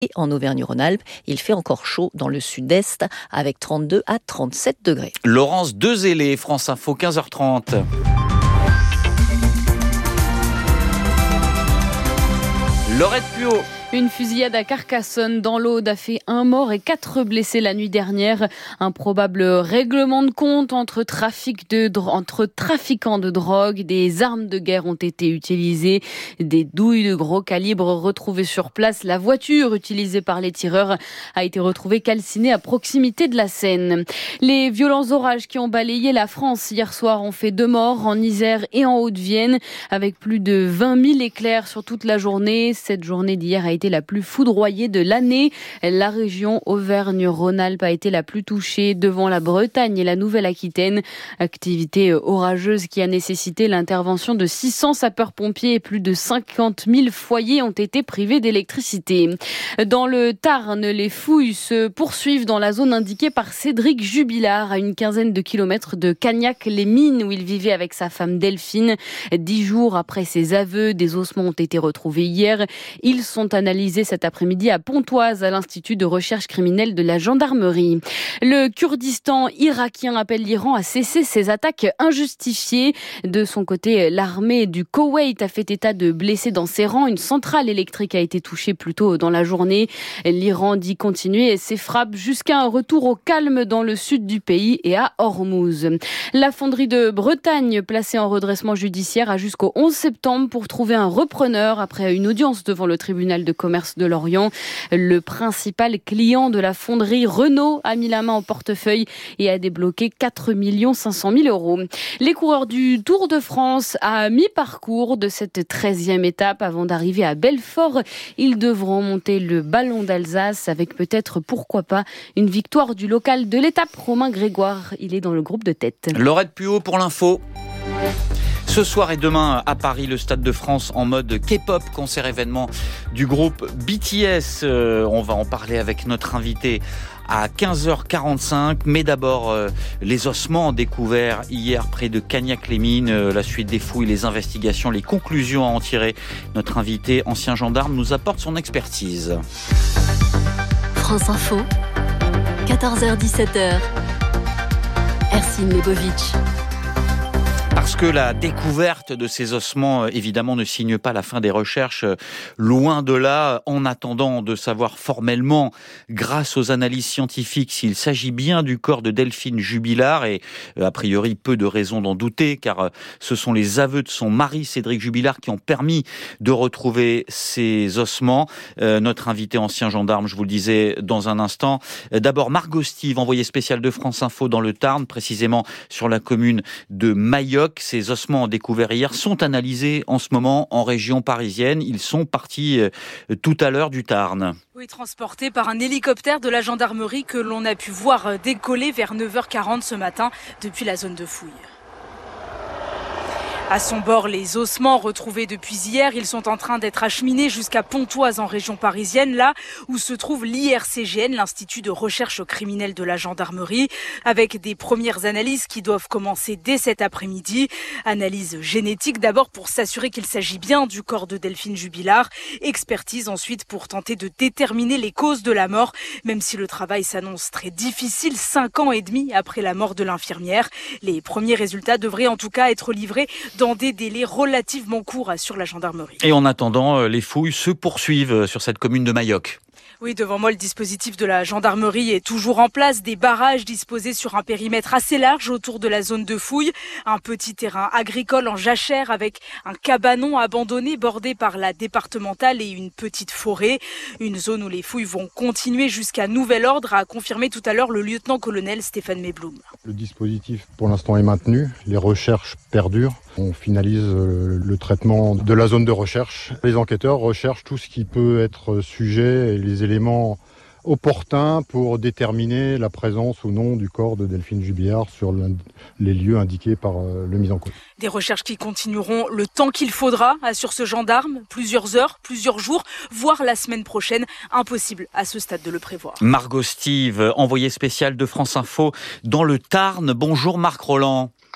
Et en Auvergne-Rhône-Alpes, il fait encore chaud dans le sud-est avec 32 à 37 degrés. Laurence Dezélé, France Info, 15h30. Laurette Puot. Une fusillade à Carcassonne dans l'Aude a fait 1 mort et 4 blessés la nuit dernière. Un probable règlement de compte entre trafiquants de drogue. Des armes de guerre ont été utilisées, des douilles de gros calibre retrouvées sur place. La voiture utilisée par les tireurs a été retrouvée calcinée à proximité de la Seine. Les violents orages qui ont balayé la France hier soir ont fait 2 morts en Isère et en Haute-Vienne, avec plus de 20 000 éclairs sur toute la journée. Cette journée d'hier a été la plus foudroyée de l'année. La région Auvergne-Rhône-Alpes a été la plus touchée devant la Bretagne et la Nouvelle-Aquitaine. Activité orageuse qui a nécessité l'intervention de 600 sapeurs-pompiers et plus de 50 000 foyers ont été privés d'électricité. Dans le Tarn, les fouilles se poursuivent dans la zone indiquée par Cédric Jubilard, à une quinzaine de kilomètres de Cagnac-les-Mines, où il vivait avec sa femme Delphine. 10 jours après ses aveux, des ossements ont été retrouvés hier. Ils sont analysés cet après-midi à Pontoise, à l'Institut de recherche criminelle de la gendarmerie. Le Kurdistan irakien appelle l'Iran à cesser ses attaques injustifiées. De son côté, l'armée du Koweït a fait état de blessés dans ses rangs. Une centrale électrique a été touchée plus tôt dans la journée. L'Iran dit continuer ses frappes jusqu'à un retour au calme dans le sud du pays et à Hormuz. La fonderie de Bretagne, placée en redressement judiciaire, a jusqu'au 11 septembre pour trouver un repreneur après une audience devant le tribunal de commerce de Lorient. Le principal client de la fonderie, Renault, a mis la main au portefeuille et a débloqué 4 500 000 euros. Les coureurs du Tour de France, à mi-parcours de cette 13e étape, avant d'arriver à Belfort, ils devront monter le ballon d'Alsace avec peut-être, pourquoi pas, une victoire du local de l'étape. Romain Grégoire, il est dans le groupe de tête. Laurette Puot pour l'info. Ce soir et demain à Paris, le Stade de France en mode K-pop, concert événement du groupe BTS. On va en parler avec notre invité à 15h45. Mais d'abord, les ossements découverts hier près de Cagnac-les-Mines. La suite des fouilles, les investigations, les conclusions à en tirer. Notre invité, ancien gendarme, nous apporte son expertise. France Info, 14h-17h. Ercine Lebovic. Parce que la découverte de ces ossements, évidemment, ne signe pas la fin des recherches. Loin de là, en attendant de savoir formellement, grâce aux analyses scientifiques, s'il s'agit bien du corps de Delphine Jubilard, et a priori peu de raisons d'en douter, car ce sont les aveux de son mari, Cédric Jubilard, qui ont permis de retrouver ces ossements. Notre invité ancien gendarme, je vous le disais dans un instant. D'abord, Margot Stive, envoyée spéciale de France Info dans le Tarn, précisément sur la commune de Mayoc. Ces ossements découverts hier sont analysés en ce moment en région parisienne. Ils sont partis tout à l'heure du Tarn. Oui, transportés par un hélicoptère de la gendarmerie que l'on a pu voir décoller vers 9h40 ce matin depuis la zone de fouille. À son bord, les ossements retrouvés depuis hier, ils sont en train d'être acheminés jusqu'à Pontoise en région parisienne, là où se trouve l'IRCGN, l'Institut de recherche criminelle de la gendarmerie, avec des premières analyses qui doivent commencer dès cet après-midi. Analyse génétique d'abord pour s'assurer qu'il s'agit bien du corps de Delphine Jubilard. Expertise ensuite pour tenter de déterminer les causes de la mort, même si le travail s'annonce très difficile 5 ans et demi après la mort de l'infirmière. Les premiers résultats devraient en tout cas être livrés dans des délais relativement courts, assure la gendarmerie. Et en attendant, les fouilles se poursuivent sur cette commune de Mayoc. Oui, devant moi, le dispositif de la gendarmerie est toujours en place. Des barrages disposés sur un périmètre assez large autour de la zone de fouille. Un petit terrain agricole en jachère avec un cabanon abandonné bordé par la départementale et une petite forêt. Une zone où les fouilles vont continuer jusqu'à nouvel ordre, a confirmé tout à l'heure le lieutenant-colonel Stéphane Mebloum. Le dispositif, pour l'instant, est maintenu. Les recherches perdurent. On finalise le traitement de la zone de recherche. Les enquêteurs recherchent tout ce qui peut être sujet et les éléments opportuns pour déterminer la présence ou non du corps de Delphine Jubilard sur les lieux indiqués par le mis en cause. Des recherches qui continueront le temps qu'il faudra, assure ce gendarme. Plusieurs heures, plusieurs jours, voire la semaine prochaine. Impossible à ce stade de le prévoir. Margot Stive, envoyée spéciale de France Info dans le Tarn. Bonjour Marc Rolland.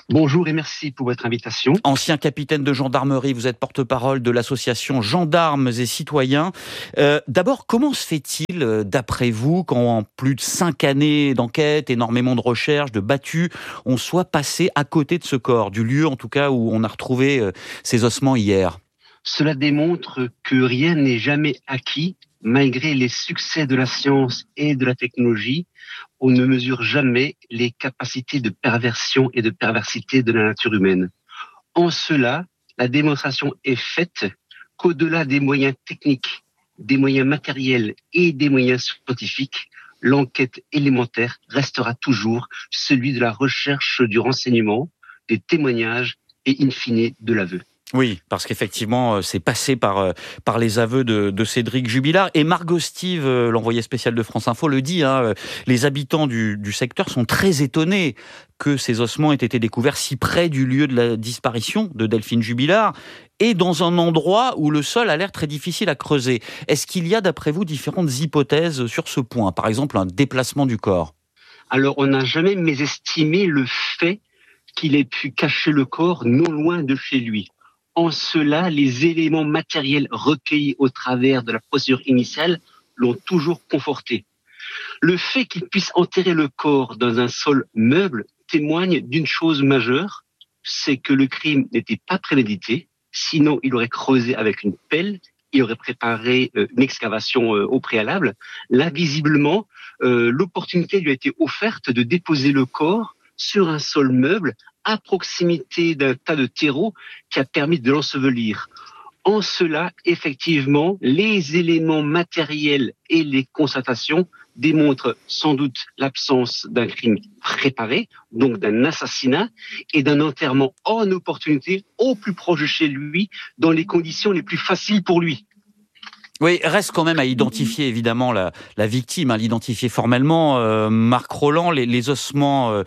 Bonjour et merci pour votre invitation. Ancien capitaine de gendarmerie, vous êtes porte-parole de l'association Gendarmes et Citoyens. D'abord, comment se fait-il, d'après vous, qu'en plus de 5 années d'enquête, énormément de recherches, de battues, on soit passé à côté de ce corps, du lieu en tout cas où on a retrouvé ces ossements hier ? Cela démontre que rien n'est jamais acquis. Malgré les succès de la science et de la technologie, on ne mesure jamais les capacités de perversion et de perversité de la nature humaine. En cela, la démonstration est faite qu'au-delà des moyens techniques, des moyens matériels et des moyens scientifiques, l'enquête élémentaire restera toujours celui de la recherche du renseignement, des témoignages et in fine de l'aveu. Oui, parce qu'effectivement, c'est passé par les aveux de Cédric Jubilard. Et Margot Stive, l'envoyé spécial de France Info, le dit, les habitants du secteur sont très étonnés que ces ossements aient été découverts si près du lieu de la disparition de Delphine Jubilard et dans un endroit où le sol a l'air très difficile à creuser. Est-ce qu'il y a, d'après vous, différentes hypothèses sur ce point ? Par exemple, un déplacement du corps ? Alors, on n'a jamais mésestimé le fait qu'il ait pu cacher le corps non loin de chez lui. En cela, les éléments matériels recueillis au travers de la procédure initiale l'ont toujours conforté. Le fait qu'il puisse enterrer le corps dans un sol meuble témoigne d'une chose majeure, c'est que le crime n'était pas prémédité, sinon il aurait creusé avec une pelle, il aurait préparé une excavation au préalable. Là, visiblement, l'opportunité lui a été offerte de déposer le corps sur un sol meuble à proximité d'un tas de terreau qui a permis de l'ensevelir. En cela, effectivement, les éléments matériels et les constatations démontrent sans doute l'absence d'un crime préparé, donc d'un assassinat, et d'un enterrement en opportunité au plus proche de chez lui, dans les conditions les plus faciles pour lui. Oui, reste quand même à identifier évidemment la victime, à l'identifier formellement. Marc Rolland, les ossements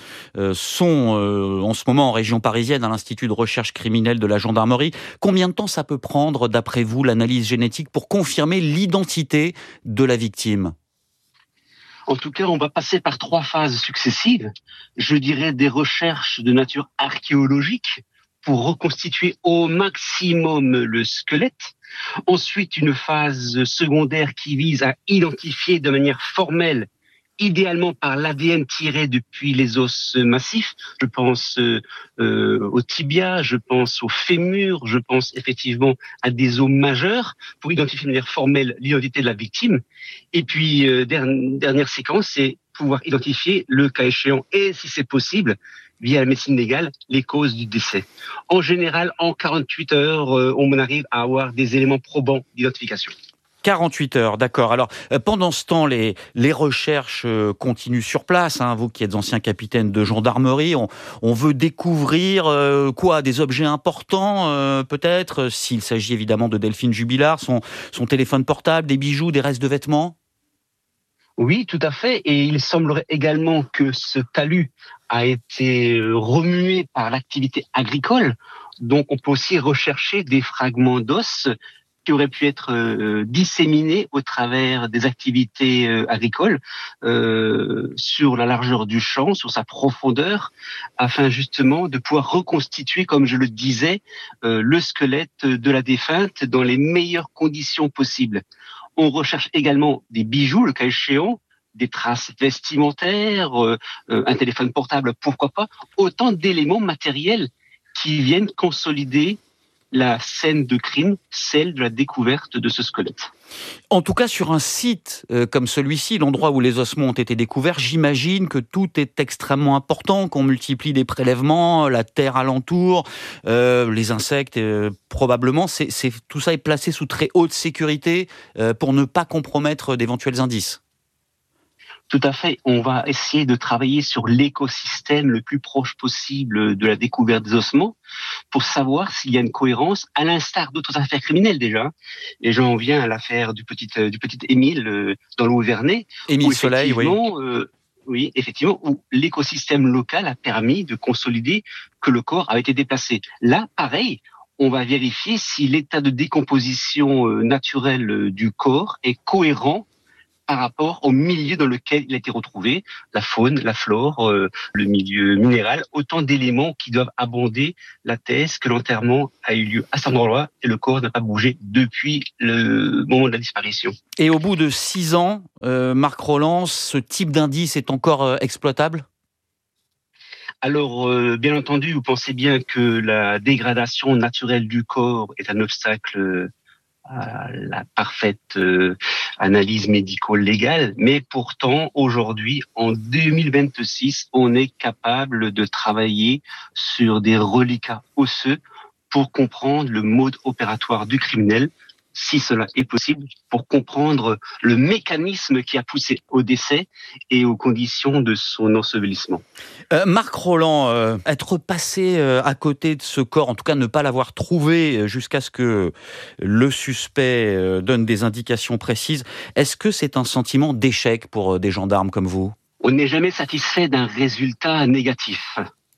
sont en ce moment en région parisienne à l'Institut de recherche criminelle de la gendarmerie. Combien de temps ça peut prendre, d'après vous, l'analyse génétique pour confirmer l'identité de la victime ? En tout cas, on va passer par 3 phases successives. Je dirais des recherches de nature archéologique pour reconstituer au maximum le squelette. Ensuite, une phase secondaire qui vise à identifier de manière formelle, idéalement par l'ADN tiré depuis les os massifs. Je pense au tibia, je pense au fémur, je pense effectivement à des os majeurs pour identifier de manière formelle l'identité de la victime. Et puis, dernière séquence, c'est pouvoir identifier le cas échéant et, si c'est possible, via la médecine légale, les causes du décès. En général, en 48 heures, on arrive à avoir des éléments probants d'identification. 48 heures, d'accord. Alors, pendant ce temps, les recherches continuent sur place. Vous qui êtes ancien capitaine de gendarmerie, on veut découvrir des objets importants, peut-être, s'il s'agit évidemment de Delphine Jubilard, son téléphone portable, des bijoux, des restes de vêtements ? Oui, tout à fait. Et il semblerait également que ce talus a été remué par l'activité agricole. Donc, on peut aussi rechercher des fragments d'os qui auraient pu être disséminés au travers des activités agricoles sur la largeur du champ, sur sa profondeur, afin justement de pouvoir reconstituer, comme je le disais, le squelette de la défunte dans les meilleures conditions possibles. On recherche également des bijoux, le cas échéant, des traces vestimentaires, un téléphone portable, pourquoi pas, autant d'éléments matériels qui viennent consolider la scène de crime, celle de la découverte de ce squelette. En tout cas, sur un site comme celui-ci, l'endroit où les ossements ont été découverts, j'imagine que tout est extrêmement important, qu'on multiplie des prélèvements, la terre alentour, les insectes, probablement. Tout ça est placé sous très haute sécurité pour ne pas compromettre d'éventuels indices. Tout à fait. On va essayer de travailler sur l'écosystème le plus proche possible de la découverte des ossements pour savoir s'il y a une cohérence, à l'instar d'autres affaires criminelles déjà. Et j'en viens à l'affaire du petit Émile dans l'Auvergne. Émile Soleil, oui. Oui, effectivement, où l'écosystème local a permis de consolider que le corps avait été déplacé. Là, pareil, on va vérifier si l'état de décomposition naturelle du corps est cohérent par rapport au milieu dans lequel il a été retrouvé, la faune, la flore, le milieu minéral, autant d'éléments qui doivent abonder la thèse que l'enterrement a eu lieu à cet endroit et le corps n'a pas bougé depuis le moment de la disparition. Et au bout de 6 ans, Marc Rolland, ce type d'indice est encore exploitable ? Alors, bien entendu, vous pensez bien que la dégradation naturelle du corps est un obstacle à la parfaite analyse médico-légale, mais pourtant, aujourd'hui, en 2026, on est capable de travailler sur des reliquats osseux pour comprendre le mode opératoire du criminel, si cela est possible, pour comprendre le mécanisme qui a poussé au décès et aux conditions de son ensevelissement. Marc Rolland, être passé à côté de ce corps, en tout cas ne pas l'avoir trouvé jusqu'à ce que le suspect donne des indications précises, est-ce que c'est un sentiment d'échec pour des gendarmes comme vous ? On n'est jamais satisfait d'un résultat négatif.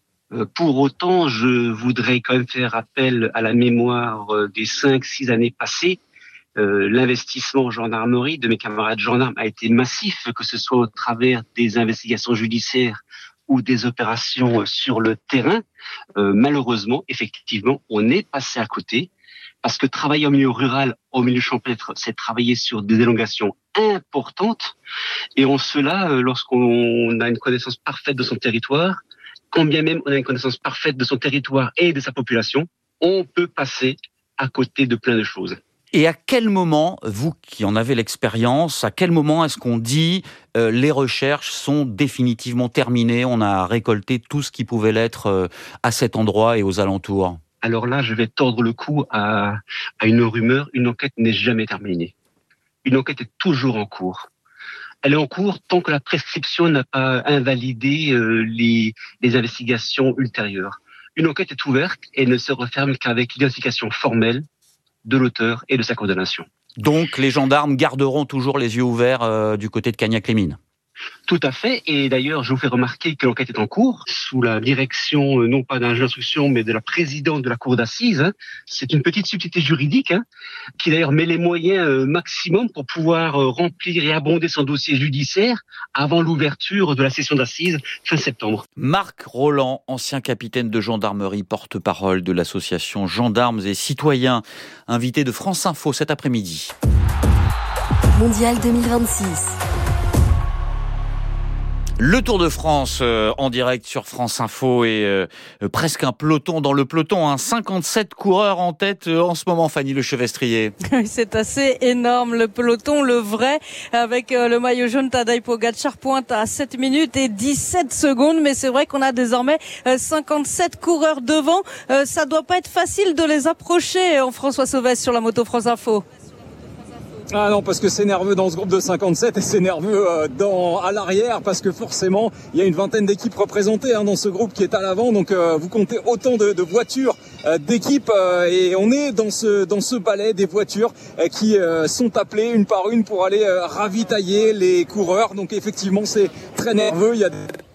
Pour autant, je voudrais quand même faire appel à la mémoire des 5-6 années passées. L'investissement en gendarmerie de mes camarades gendarmes a été massif, que ce soit au travers des investigations judiciaires ou des opérations sur le terrain. Malheureusement, effectivement, on est passé à côté parce que travailler au milieu rural, au milieu champêtre, c'est travailler sur des élongations importantes. Et en cela, lorsqu'on a une connaissance parfaite de son territoire, quand bien même on a une connaissance parfaite de son territoire et de sa population, on peut passer à côté de plein de choses. Et à quel moment, vous qui en avez l'expérience, à quel moment est-ce qu'on dit les recherches sont définitivement terminées, on a récolté tout ce qui pouvait l'être à cet endroit et aux alentours ? Alors là, je vais tordre le cou à une rumeur, une enquête n'est jamais terminée. Une enquête est toujours en cours. Elle est en cours tant que la prescription n'a pas invalidé les investigations ultérieures. Une enquête est ouverte et ne se referme qu'avec l'identification formelle de l'auteur et de sa condamnation. Donc les gendarmes garderont toujours les yeux ouverts du côté de Cagnac-les-Mines ? Tout à fait. Et d'ailleurs, je vous fais remarquer que l'enquête est en cours, sous la direction, non pas d'un juge d'instruction, mais de la présidente de la cour d'assises. C'est une petite subtilité juridique, qui d'ailleurs met les moyens maximum pour pouvoir remplir et abonder son dossier judiciaire avant l'ouverture de la session d'assises fin septembre. Marc Rolland, ancien capitaine de gendarmerie, porte-parole de l'association Gendarmes et Citoyens, invité de France Info cet après-midi. Mondial 2026. Le Tour de France en direct sur France Info et presque un peloton dans le peloton. 57 coureurs en tête en ce moment, Fanny Lechevestrier. C'est assez énorme le peloton, le vrai, avec le maillot jaune. Tadej Pogačar pointe à 7 minutes et 17 secondes. Mais c'est vrai qu'on a désormais 57 coureurs devant. Ça doit pas être facile de les approcher, François Sauvestre sur la moto France Info. Ah non, parce que c'est nerveux dans ce groupe de 57 et c'est nerveux à l'arrière parce que forcément il y a une vingtaine d'équipes représentées dans ce groupe qui est à l'avant, donc vous comptez autant de voitures d'équipes et on est dans ce balai des voitures qui sont appelées une par une pour aller ravitailler les coureurs, donc effectivement c'est très nerveux. Il y a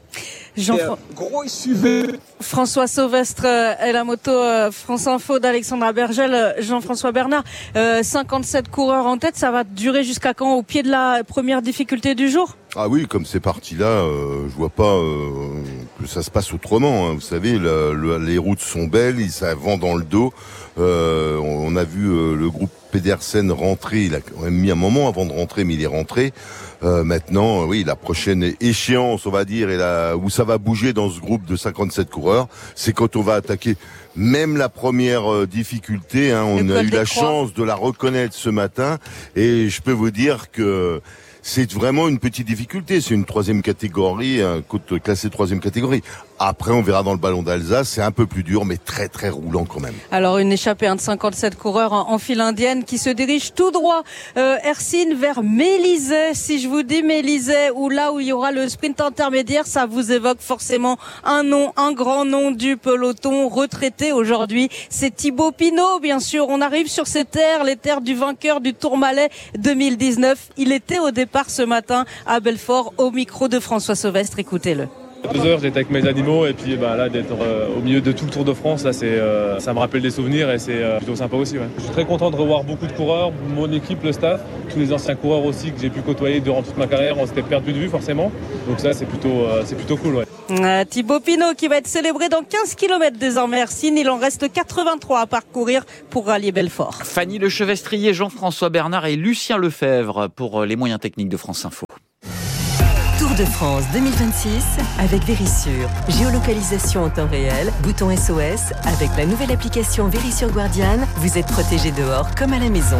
gros SUV. François Sauvestre et la moto France Info d'Alexandra Bergel. Jean-François Bernard, 57 coureurs en tête, ça va durer jusqu'à quand, au pied de la première difficulté du jour ? Ah oui, comme c'est parti là, je vois pas que ça se passe autrement. Vous savez, les routes sont belles, ça vend dans le dos. On a vu le groupe Pedersen rentrer, il a quand même mis un moment avant de rentrer, mais il est rentré. Maintenant, oui, la prochaine échéance, on va dire, et où ça va bouger dans ce groupe de 57 coureurs, c'est quand on va attaquer même la première difficulté. On a eu la chance de la reconnaître ce matin, et je peux vous dire que c'est vraiment une petite difficulté. C'est une 3e catégorie, un côte classé 3e catégorie. Après, on verra dans le ballon d'Alsace, c'est un peu plus dur, mais très très roulant quand même. Alors une échappée de 57 coureurs en file indienne qui se dirige tout droit, Hercine, vers Mélisey. Si je vous dis Mélisey, ou là où il y aura le sprint intermédiaire, ça vous évoque forcément un nom, un grand nom du peloton retraité aujourd'hui. C'est Thibaut Pinot, bien sûr. On arrive sur ces terres, les terres du vainqueur du Tourmalet 2019. Il était au départ ce matin à Belfort au micro de François Sauvestre. Écoutez-le. 2 heures, j'étais avec mes animaux et puis là d'être au milieu de tout le Tour de France, là, ça me rappelle des souvenirs et c'est plutôt sympa aussi. Ouais. Je suis très content de revoir beaucoup de coureurs, mon équipe, le staff, tous les anciens coureurs aussi que j'ai pu côtoyer durant toute ma carrière. On s'était perdu de vue forcément, donc ça c'est plutôt cool. Ouais. Thibaut Pinot qui va être célébré dans 15 km désormais, Hercine. Il en reste 83 à parcourir pour rallier Belfort. Fanny Lechevestrier, Jean-François Bernard et Lucien Lefebvre pour les moyens techniques de France Info. Tour de France 2026 avec Verisure. Géolocalisation en temps réel, bouton SOS. Avec la nouvelle application Verisure Guardian, vous êtes protégé dehors comme à la maison.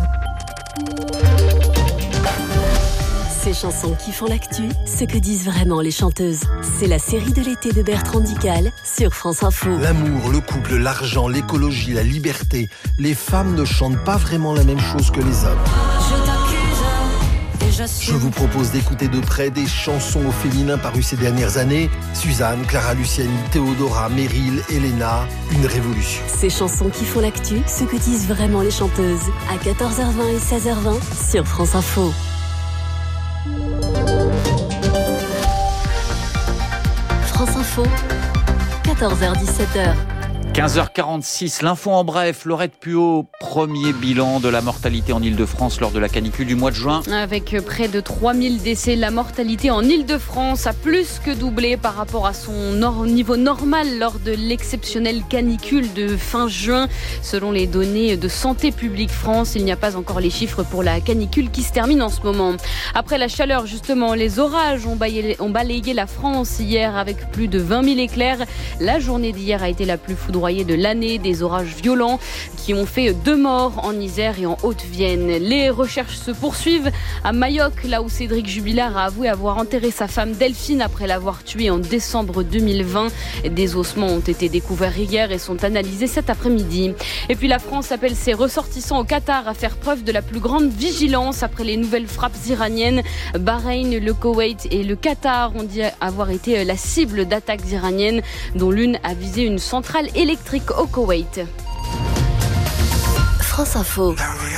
Ces chansons qui font l'actu, ce que disent vraiment les chanteuses. C'est la série de l'été de Bertrand Dical sur France Info. L'amour, le couple, l'argent, l'écologie, la liberté. Les femmes ne chantent pas vraiment la même chose que les hommes. Je vous propose d'écouter de près des chansons au féminin parues ces dernières années. Suzanne, Clara Luciani, Théodora, Meryl, Elena, une révolution. Ces chansons qui font l'actu, ce que disent vraiment les chanteuses. À 14h20 et 16h20 sur France Info. France Info, 14h-17h. 15h46, l'info en bref. Laurette Puot, premier bilan de la mortalité en Ile-de-France lors de la canicule du mois de juin. Avec près de 3000 décès, la mortalité en Ile-de-France a plus que doublé par rapport à son niveau normal lors de l'exceptionnelle canicule de fin juin. Selon les données de Santé publique France, il n'y a pas encore les chiffres pour la canicule qui se termine en ce moment. Après la chaleur, justement, les orages ont balayé la France hier avec plus de 20 000 éclairs. La journée d'hier a été la plus foudroyante de l'année, des orages violents qui ont fait 2 morts en Isère et en Haute-Vienne. Les recherches se poursuivent à Majorque, là où Cédric Jubilard a avoué avoir enterré sa femme Delphine après l'avoir tuée en décembre 2020. Des ossements ont été découverts hier et sont analysés cet après-midi. Et puis la France appelle ses ressortissants au Qatar à faire preuve de la plus grande vigilance après les nouvelles frappes iraniennes. Bahreïn, le Koweït et le Qatar ont dit avoir été la cible d'attaques iraniennes, dont l'une a visé une centrale électrique au Koweït. France Info.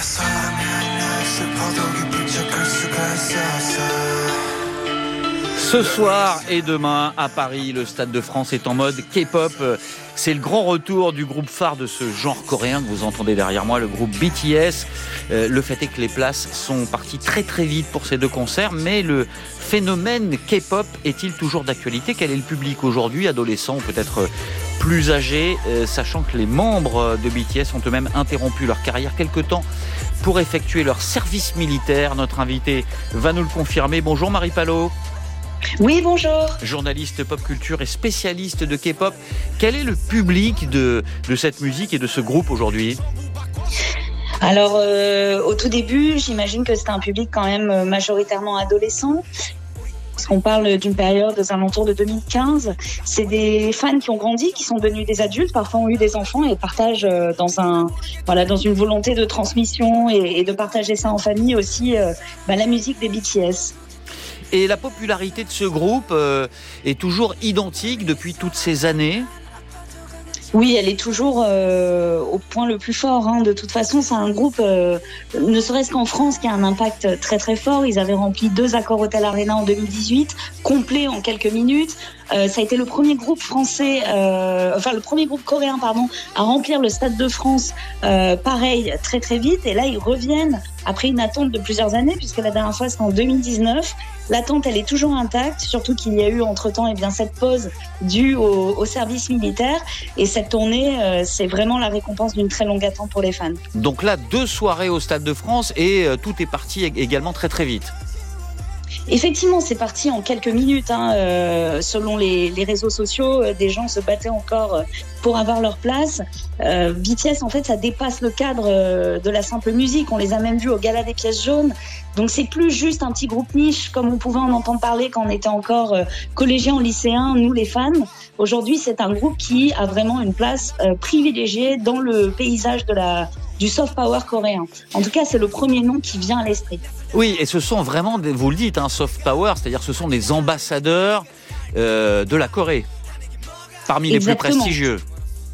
Ce soir et demain à Paris, le Stade de France est en mode K-pop. C'est le grand retour du groupe phare de ce genre coréen que vous entendez derrière moi, le groupe BTS. Le fait est que les places sont parties très très vite pour ces 2 concerts, mais le phénomène K-pop est-il toujours d'actualité ? Quel est le public aujourd'hui, adolescent ou peut-être plus âgé, sachant que les membres de BTS ont eux-mêmes interrompu leur carrière quelque temps pour effectuer leur service militaire. Notre invité va nous le confirmer. Bonjour Marie Palot. Oui, bonjour. Journaliste pop culture et spécialiste de K-pop. Quel est le public de cette musique et de ce groupe aujourd'hui ? Alors, au tout début, j'imagine que c'était un public quand même majoritairement adolescent. Parce qu'on parle d'une période aux alentours de 2015. C'est des fans qui ont grandi, qui sont devenus des adultes, parfois ont eu des enfants et partagent dans une volonté de transmission et de partager ça en famille aussi la musique des BTS. Et la popularité de ce groupe est toujours identique depuis toutes ces années ? Oui, elle est toujours au point le plus fort. De toute façon, c'est un groupe, ne serait-ce qu'en France, qui a un impact très très fort. Ils avaient rempli 2 Accor Hotel Arena en 2018, complet en quelques minutes. Ça a été le premier groupe français, le premier groupe coréen, à remplir le Stade de France, pareil, très très vite. Et là, ils reviennent après une attente de plusieurs années, puisque la dernière fois, c'était en 2019. L'attente, elle est toujours intacte, surtout qu'il y a eu entre-temps cette pause due au service militaire. Et cette tournée, c'est vraiment la récompense d'une très longue attente pour les fans. Donc là, 2 soirées au Stade de France et tout est parti également très très vite. Effectivement, c'est parti en quelques minutes. Selon les réseaux sociaux, des gens se battaient encore pour avoir leur place. BTS, en fait, ça dépasse le cadre de la simple musique. On les a même vus au Gala des Pièces jaunes. Donc, c'est plus juste un petit groupe niche, comme on pouvait en entendre parler quand on était encore collégiens, lycéens, nous les fans. Aujourd'hui, c'est un groupe qui a vraiment une place privilégiée dans le paysage du soft power coréen. En tout cas, c'est le premier nom qui vient à l'esprit. Oui, et ce sont vraiment, vous le dites, soft power, c'est-à-dire ce sont des ambassadeurs de la Corée, parmi les plus prestigieux.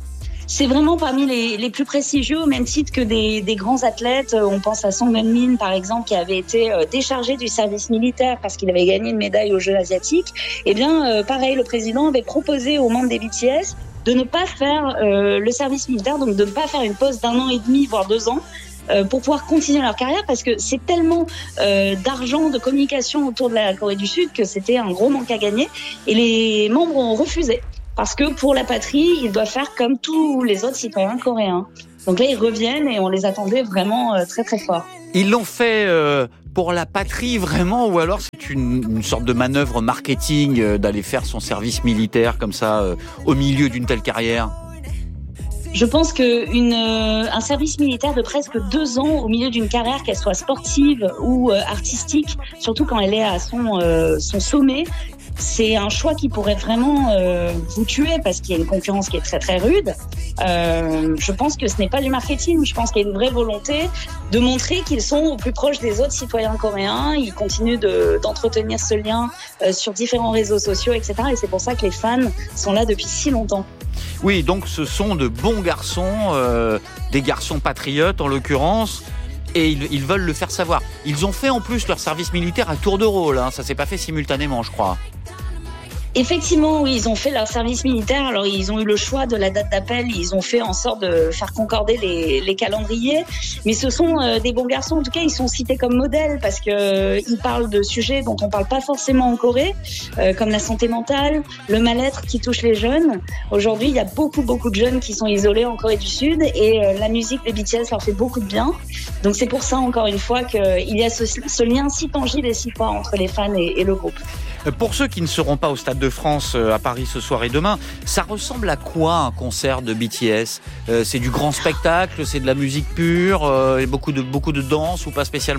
C'est vraiment parmi les plus prestigieux, au même titre que des grands athlètes. On pense à Song Min, par exemple, qui avait été déchargé du service militaire parce qu'il avait gagné une médaille aux Jeux asiatiques. Eh bien, pareil, le président avait proposé aux membres des BTS de ne pas faire le service militaire, donc de ne pas faire une pause d'1 an et demi, voire 2 ans, pour pouvoir continuer leur carrière, parce que c'est tellement d'argent, de communication autour de la Corée du Sud que c'était un gros manque à gagner. Et les membres ont refusé. Parce que pour la patrie, ils doivent faire comme tous les autres citoyens coréens. Donc là, ils reviennent et on les attendait vraiment très très fort. Ils l'ont fait pour la patrie vraiment, ou alors c'est une sorte de manœuvre marketing d'aller faire son service militaire comme ça au milieu d'une telle carrière? Je pense qu'un service militaire de presque 2 ans au milieu d'une carrière, qu'elle soit sportive ou artistique, surtout quand elle est à son sommet, c'est un choix qui pourrait vraiment vous tuer parce qu'il y a une concurrence qui est très très rude. Je pense que ce n'est pas du marketing, je pense qu'il y a une vraie volonté de montrer qu'ils sont au plus proche des autres citoyens coréens. Ils continuent d'entretenir ce lien sur différents réseaux sociaux, etc. Et c'est pour ça que les fans sont là depuis si longtemps. Oui, donc ce sont de bons garçons, des garçons patriotes en l'occurrence, et ils veulent le faire savoir. Ils ont fait en plus leur service militaire à tour de rôle, hein. Ça s'est pas fait simultanément, je crois. Effectivement, oui, ils ont fait leur service militaire. Alors, ils ont eu le choix de la date d'appel. Ils ont fait en sorte de faire concorder les calendriers. Mais ce sont des bons garçons. En tout cas, ils sont cités comme modèles parce que ils parlent de sujets dont on parle pas forcément en Corée, comme la santé mentale, le mal-être qui touche les jeunes. Aujourd'hui, il y a beaucoup de jeunes qui sont isolés en Corée du Sud et la musique des BTS leur fait beaucoup de bien. Donc, c'est pour ça, encore une fois, qu'il y a ce lien si tangible et si fort entre les fans et le groupe. Pour ceux qui ne seront pas au Stade de France à Paris ce soir et demain, ça ressemble à quoi un concert de BTS ? C'est du grand spectacle, c'est de la musique pure, beaucoup de danse ou pas spécialement ?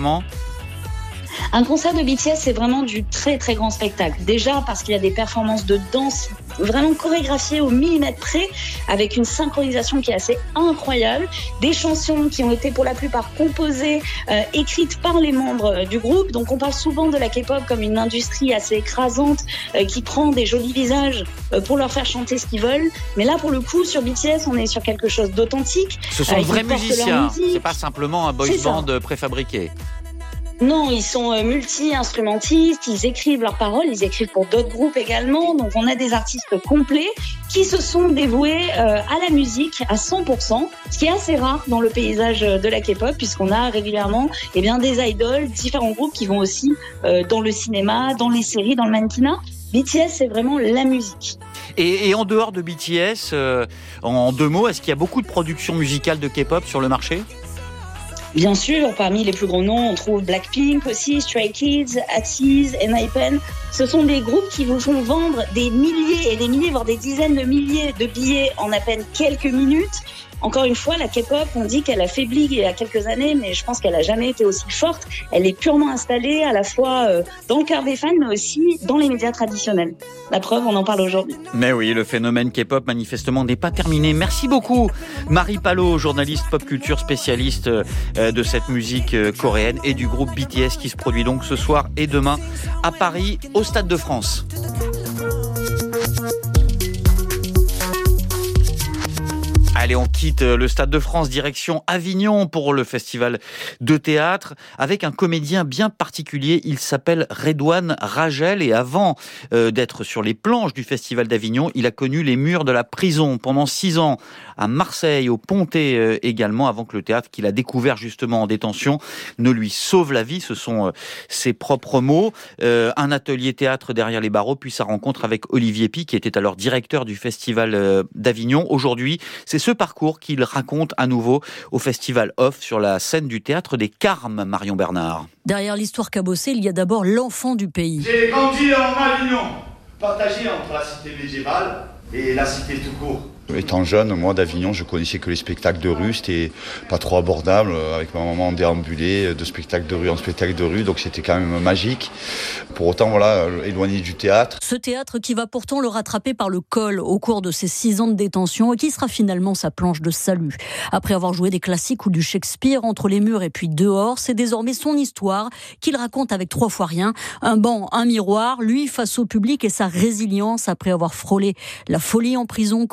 Un concert de BTS, c'est vraiment du très très grand spectacle. Déjà parce qu'il y a des performances de danse vraiment chorégraphiées au millimètre près, avec une synchronisation qui est assez incroyable. Des chansons qui ont été pour la plupart composées, écrites par les membres du groupe. Donc on parle souvent de la K-pop comme une industrie assez écrasante, qui prend des jolis visages pour leur faire chanter ce qu'ils veulent. Mais là, pour le coup, sur BTS, on est sur quelque chose d'authentique. Ce sont de vrais musiciens, c'est pas simplement un boys band préfabriqué. Non, ils sont multi-instrumentistes, ils écrivent leurs paroles, ils écrivent pour d'autres groupes également. Donc on a des artistes complets qui se sont dévoués à la musique à 100%, ce qui est assez rare dans le paysage de la K-pop, puisqu'on a régulièrement des idoles, différents groupes qui vont aussi dans le cinéma, dans les séries, dans le mannequinat. BTS, c'est vraiment la musique. Et en dehors de BTS, en 2 mots, est-ce qu'il y a beaucoup de productions musicales de K-pop sur le marché ? Bien sûr, parmi les plus gros noms, on trouve Blackpink aussi, Stray Kids, ATEEZ, ENHYPEN. Ce sont des groupes qui vous font vendre des milliers et des milliers, voire des dizaines de milliers de billets en à peine quelques minutes. Encore une fois, la K-pop, on dit qu'elle a faibli il y a quelques années, mais je pense qu'elle n'a jamais été aussi forte. Elle est purement installée à la fois dans le cœur des fans, mais aussi dans les médias traditionnels. La preuve, on en parle aujourd'hui. Mais oui, le phénomène K-pop, manifestement, n'est pas terminé. Merci beaucoup, Marie Palot, journaliste pop culture, spécialiste de cette musique coréenne et du groupe BTS qui se produit donc ce soir et demain à Paris, au Stade de France. Allez, on quitte le Stade de France, direction Avignon pour le festival de théâtre avec un comédien bien particulier. Il s'appelle Redouane Rajel et avant d'être sur les planches du festival d'Avignon, il a connu les murs de la prison pendant 6 ans à Marseille, au Pontet également, avant que le théâtre qu'il a découvert justement en détention ne lui sauve la vie. Ce sont ses propres mots. Un atelier théâtre derrière les barreaux, puis sa rencontre avec Olivier Py, qui était alors directeur du festival d'Avignon. Aujourd'hui, c'est ce parcours qu'il raconte à nouveau au Festival Off sur la scène du théâtre des Carmes, Marion Bernard. Derrière l'histoire cabossée, il y a d'abord l'enfant du pays. J'ai grandi en Avignon, partagé entre la cité médiévale et la cité tout court. Étant jeune, moi d'Avignon, je connaissais que les spectacles de rue, c'était pas trop abordable. Avec ma maman, on déambulait de spectacle de rue en spectacle de rue, donc c'était quand même magique. Pour autant, voilà, éloigné du théâtre. Ce théâtre qui va pourtant le rattraper par le col au cours de ses 6 ans de détention et qui sera finalement sa planche de salut. Après avoir joué des classiques ou du Shakespeare entre les murs et puis dehors, c'est désormais son histoire qu'il raconte avec 3 fois rien. Un banc, un miroir, lui face au public et sa résilience après avoir frôlé la folie en prison, côtoyé la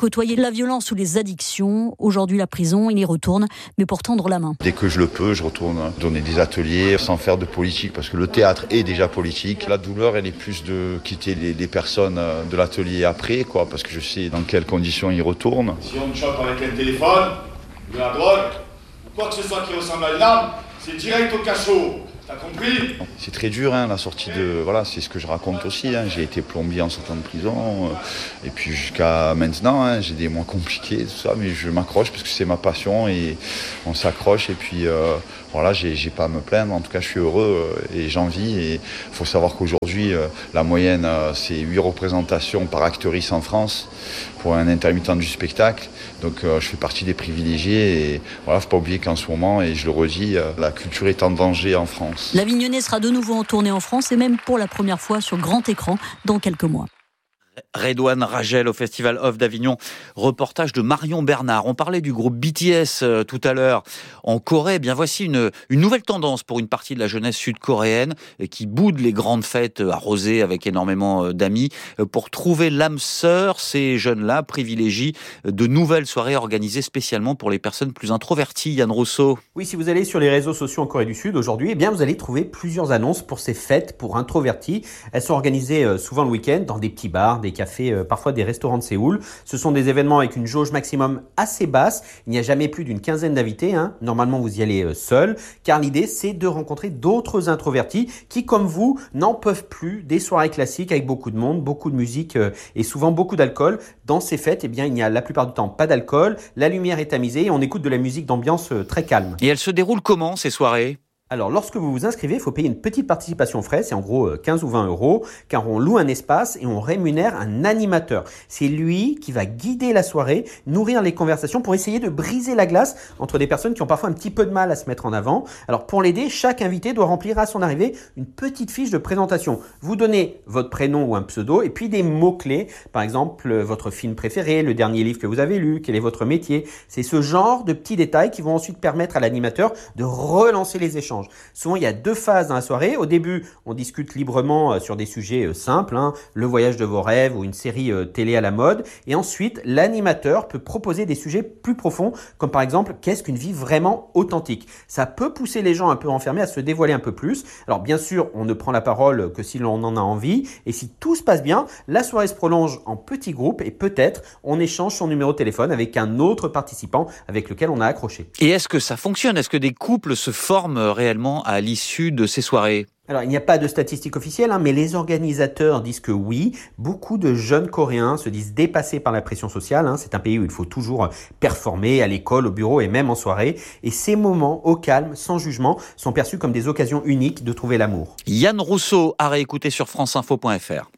la violence ou les addictions. Aujourd'hui, la prison, il y retourne, mais pour tendre la main. Dès que je le peux, je retourne donner des ateliers sans faire de politique, parce que le théâtre est déjà politique. La douleur, elle est plus de quitter les personnes de l'atelier après, parce que je sais dans quelles conditions ils retournent. Si on me chope avec un téléphone, de la drogue, ou quoi que ce soit qui ressemble à une arme, c'est direct au cachot. T'as compris ? C'est très dur, la sortie de... Voilà, c'est ce que je raconte aussi. J'ai été plombier en sortant de prison. Et puis jusqu'à maintenant, j'ai des mois compliqués, tout ça. Mais je m'accroche parce que c'est ma passion et on s'accroche. Et puis voilà, j'ai pas à me plaindre. En tout cas, je suis heureux et j'en vis. Et il faut savoir qu'aujourd'hui, la moyenne, c'est 8 représentations par actrice en France pour un intermittent du spectacle. Donc je fais partie des privilégiés. Et voilà, faut pas oublier qu'en ce moment, et je le redis, la culture est en danger en France. L'Avignonnais sera de nouveau en tournée en France et même pour la première fois sur grand écran dans quelques mois. Redouane Ragel au Festival Off d'Avignon. Reportage de Marion Bernard. On parlait du groupe BTS tout à l'heure en Corée. Eh bien, voici une nouvelle tendance pour une partie de la jeunesse sud-coréenne qui boude les grandes fêtes arrosées avec énormément d'amis. Pour trouver l'âme sœur, ces jeunes-là privilégient de nouvelles soirées organisées spécialement pour les personnes plus introverties. Yann Rousseau. Oui, si vous allez sur les réseaux sociaux en Corée du Sud aujourd'hui, eh bien, vous allez trouver plusieurs annonces pour ces fêtes pour introvertis. Elles sont organisées souvent le week-end dans des petits bars, des cafés, parfois des restaurants de Séoul. Ce sont des événements avec une jauge maximum assez basse. Il n'y a jamais plus d'une quinzaine d'invités. Normalement, vous y allez seul, car l'idée, c'est de rencontrer d'autres introvertis qui, comme vous, n'en peuvent plus des soirées classiques avec beaucoup de monde, beaucoup de musique et souvent beaucoup d'alcool. Dans ces fêtes, eh bien, il n'y a la plupart du temps pas d'alcool. La lumière est tamisée et on écoute de la musique d'ambiance très calme. Et elles se déroulent comment, ces soirées ? Alors, lorsque vous vous inscrivez, il faut payer une petite participation frais, c'est en gros 15 ou 20 euros, car on loue un espace et on rémunère un animateur. C'est lui qui va guider la soirée, nourrir les conversations pour essayer de briser la glace entre des personnes qui ont parfois un petit peu de mal à se mettre en avant. Alors, pour l'aider, chaque invité doit remplir à son arrivée une petite fiche de présentation. Vous donnez votre prénom ou un pseudo et puis des mots-clés. Par exemple, votre film préféré, le dernier livre que vous avez lu, quel est votre métier. C'est ce genre de petits détails qui vont ensuite permettre à l'animateur de relancer les échanges. Souvent, il y a 2 phases dans la soirée. Au début, on discute librement sur des sujets simples, le voyage de vos rêves ou une série télé à la mode. Et ensuite, l'animateur peut proposer des sujets plus profonds, comme par exemple, qu'est-ce qu'une vie vraiment authentique ? Ça peut pousser les gens un peu enfermés à se dévoiler un peu plus. Alors bien sûr, on ne prend la parole que si l'on en a envie. Et si tout se passe bien, la soirée se prolonge en petits groupes et peut-être on échange son numéro de téléphone avec un autre participant avec lequel on a accroché. Et est-ce que ça fonctionne ? Est-ce que des couples se forment réellement à l'issue de ces soirées ? Alors, il n'y a pas de statistiques officielles, mais les organisateurs disent que oui, beaucoup de jeunes Coréens se disent dépassés par la pression sociale. C'est un pays où il faut toujours performer à l'école, au bureau et même en soirée. Et ces moments au calme, sans jugement, sont perçus comme des occasions uniques de trouver l'amour. Yann Rousseau à réécouter sur franceinfo.fr.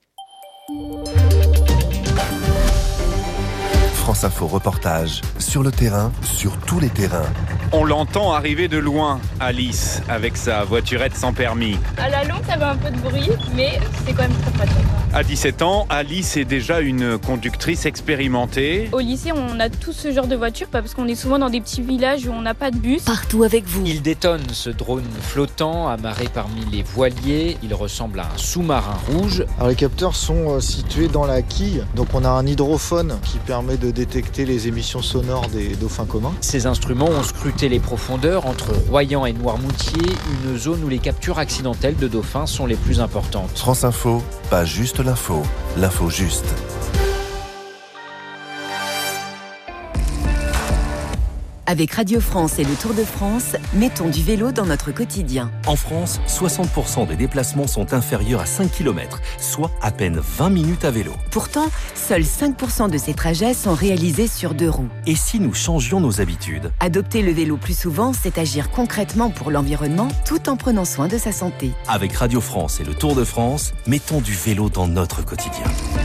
France Info reportage sur le terrain, sur tous les terrains. On l'entend arriver de loin, Alice, avec sa voiturette sans permis. À la longue, ça fait un peu de bruit, mais c'est quand même très pratique. À 17 ans, Alice est déjà une conductrice expérimentée. Au lycée, on a tout ce genre de voiture, parce qu'on est souvent dans des petits villages où on n'a pas de bus. Partout avec vous. Il détonne ce drone flottant, amarré parmi les voiliers. Il ressemble à un sous-marin rouge. Alors les capteurs sont situés dans la quille, donc on a un hydrophone qui permet de détecter les émissions sonores des dauphins communs. Ces instruments ont scruté les profondeurs entre Royan et Noirmoutier, une zone où les captures accidentelles de dauphins sont les plus importantes. France Info, pas juste l'info, l'info juste. Avec Radio France et le Tour de France, mettons du vélo dans notre quotidien. En France, 60% des déplacements sont inférieurs à 5 km, soit à peine 20 minutes à vélo. Pourtant, seuls 5% de ces trajets sont réalisés sur 2 roues. Et si nous changions nos habitudes ? Adopter le vélo plus souvent, c'est agir concrètement pour l'environnement tout en prenant soin de sa santé. Avec Radio France et le Tour de France, mettons du vélo dans notre quotidien.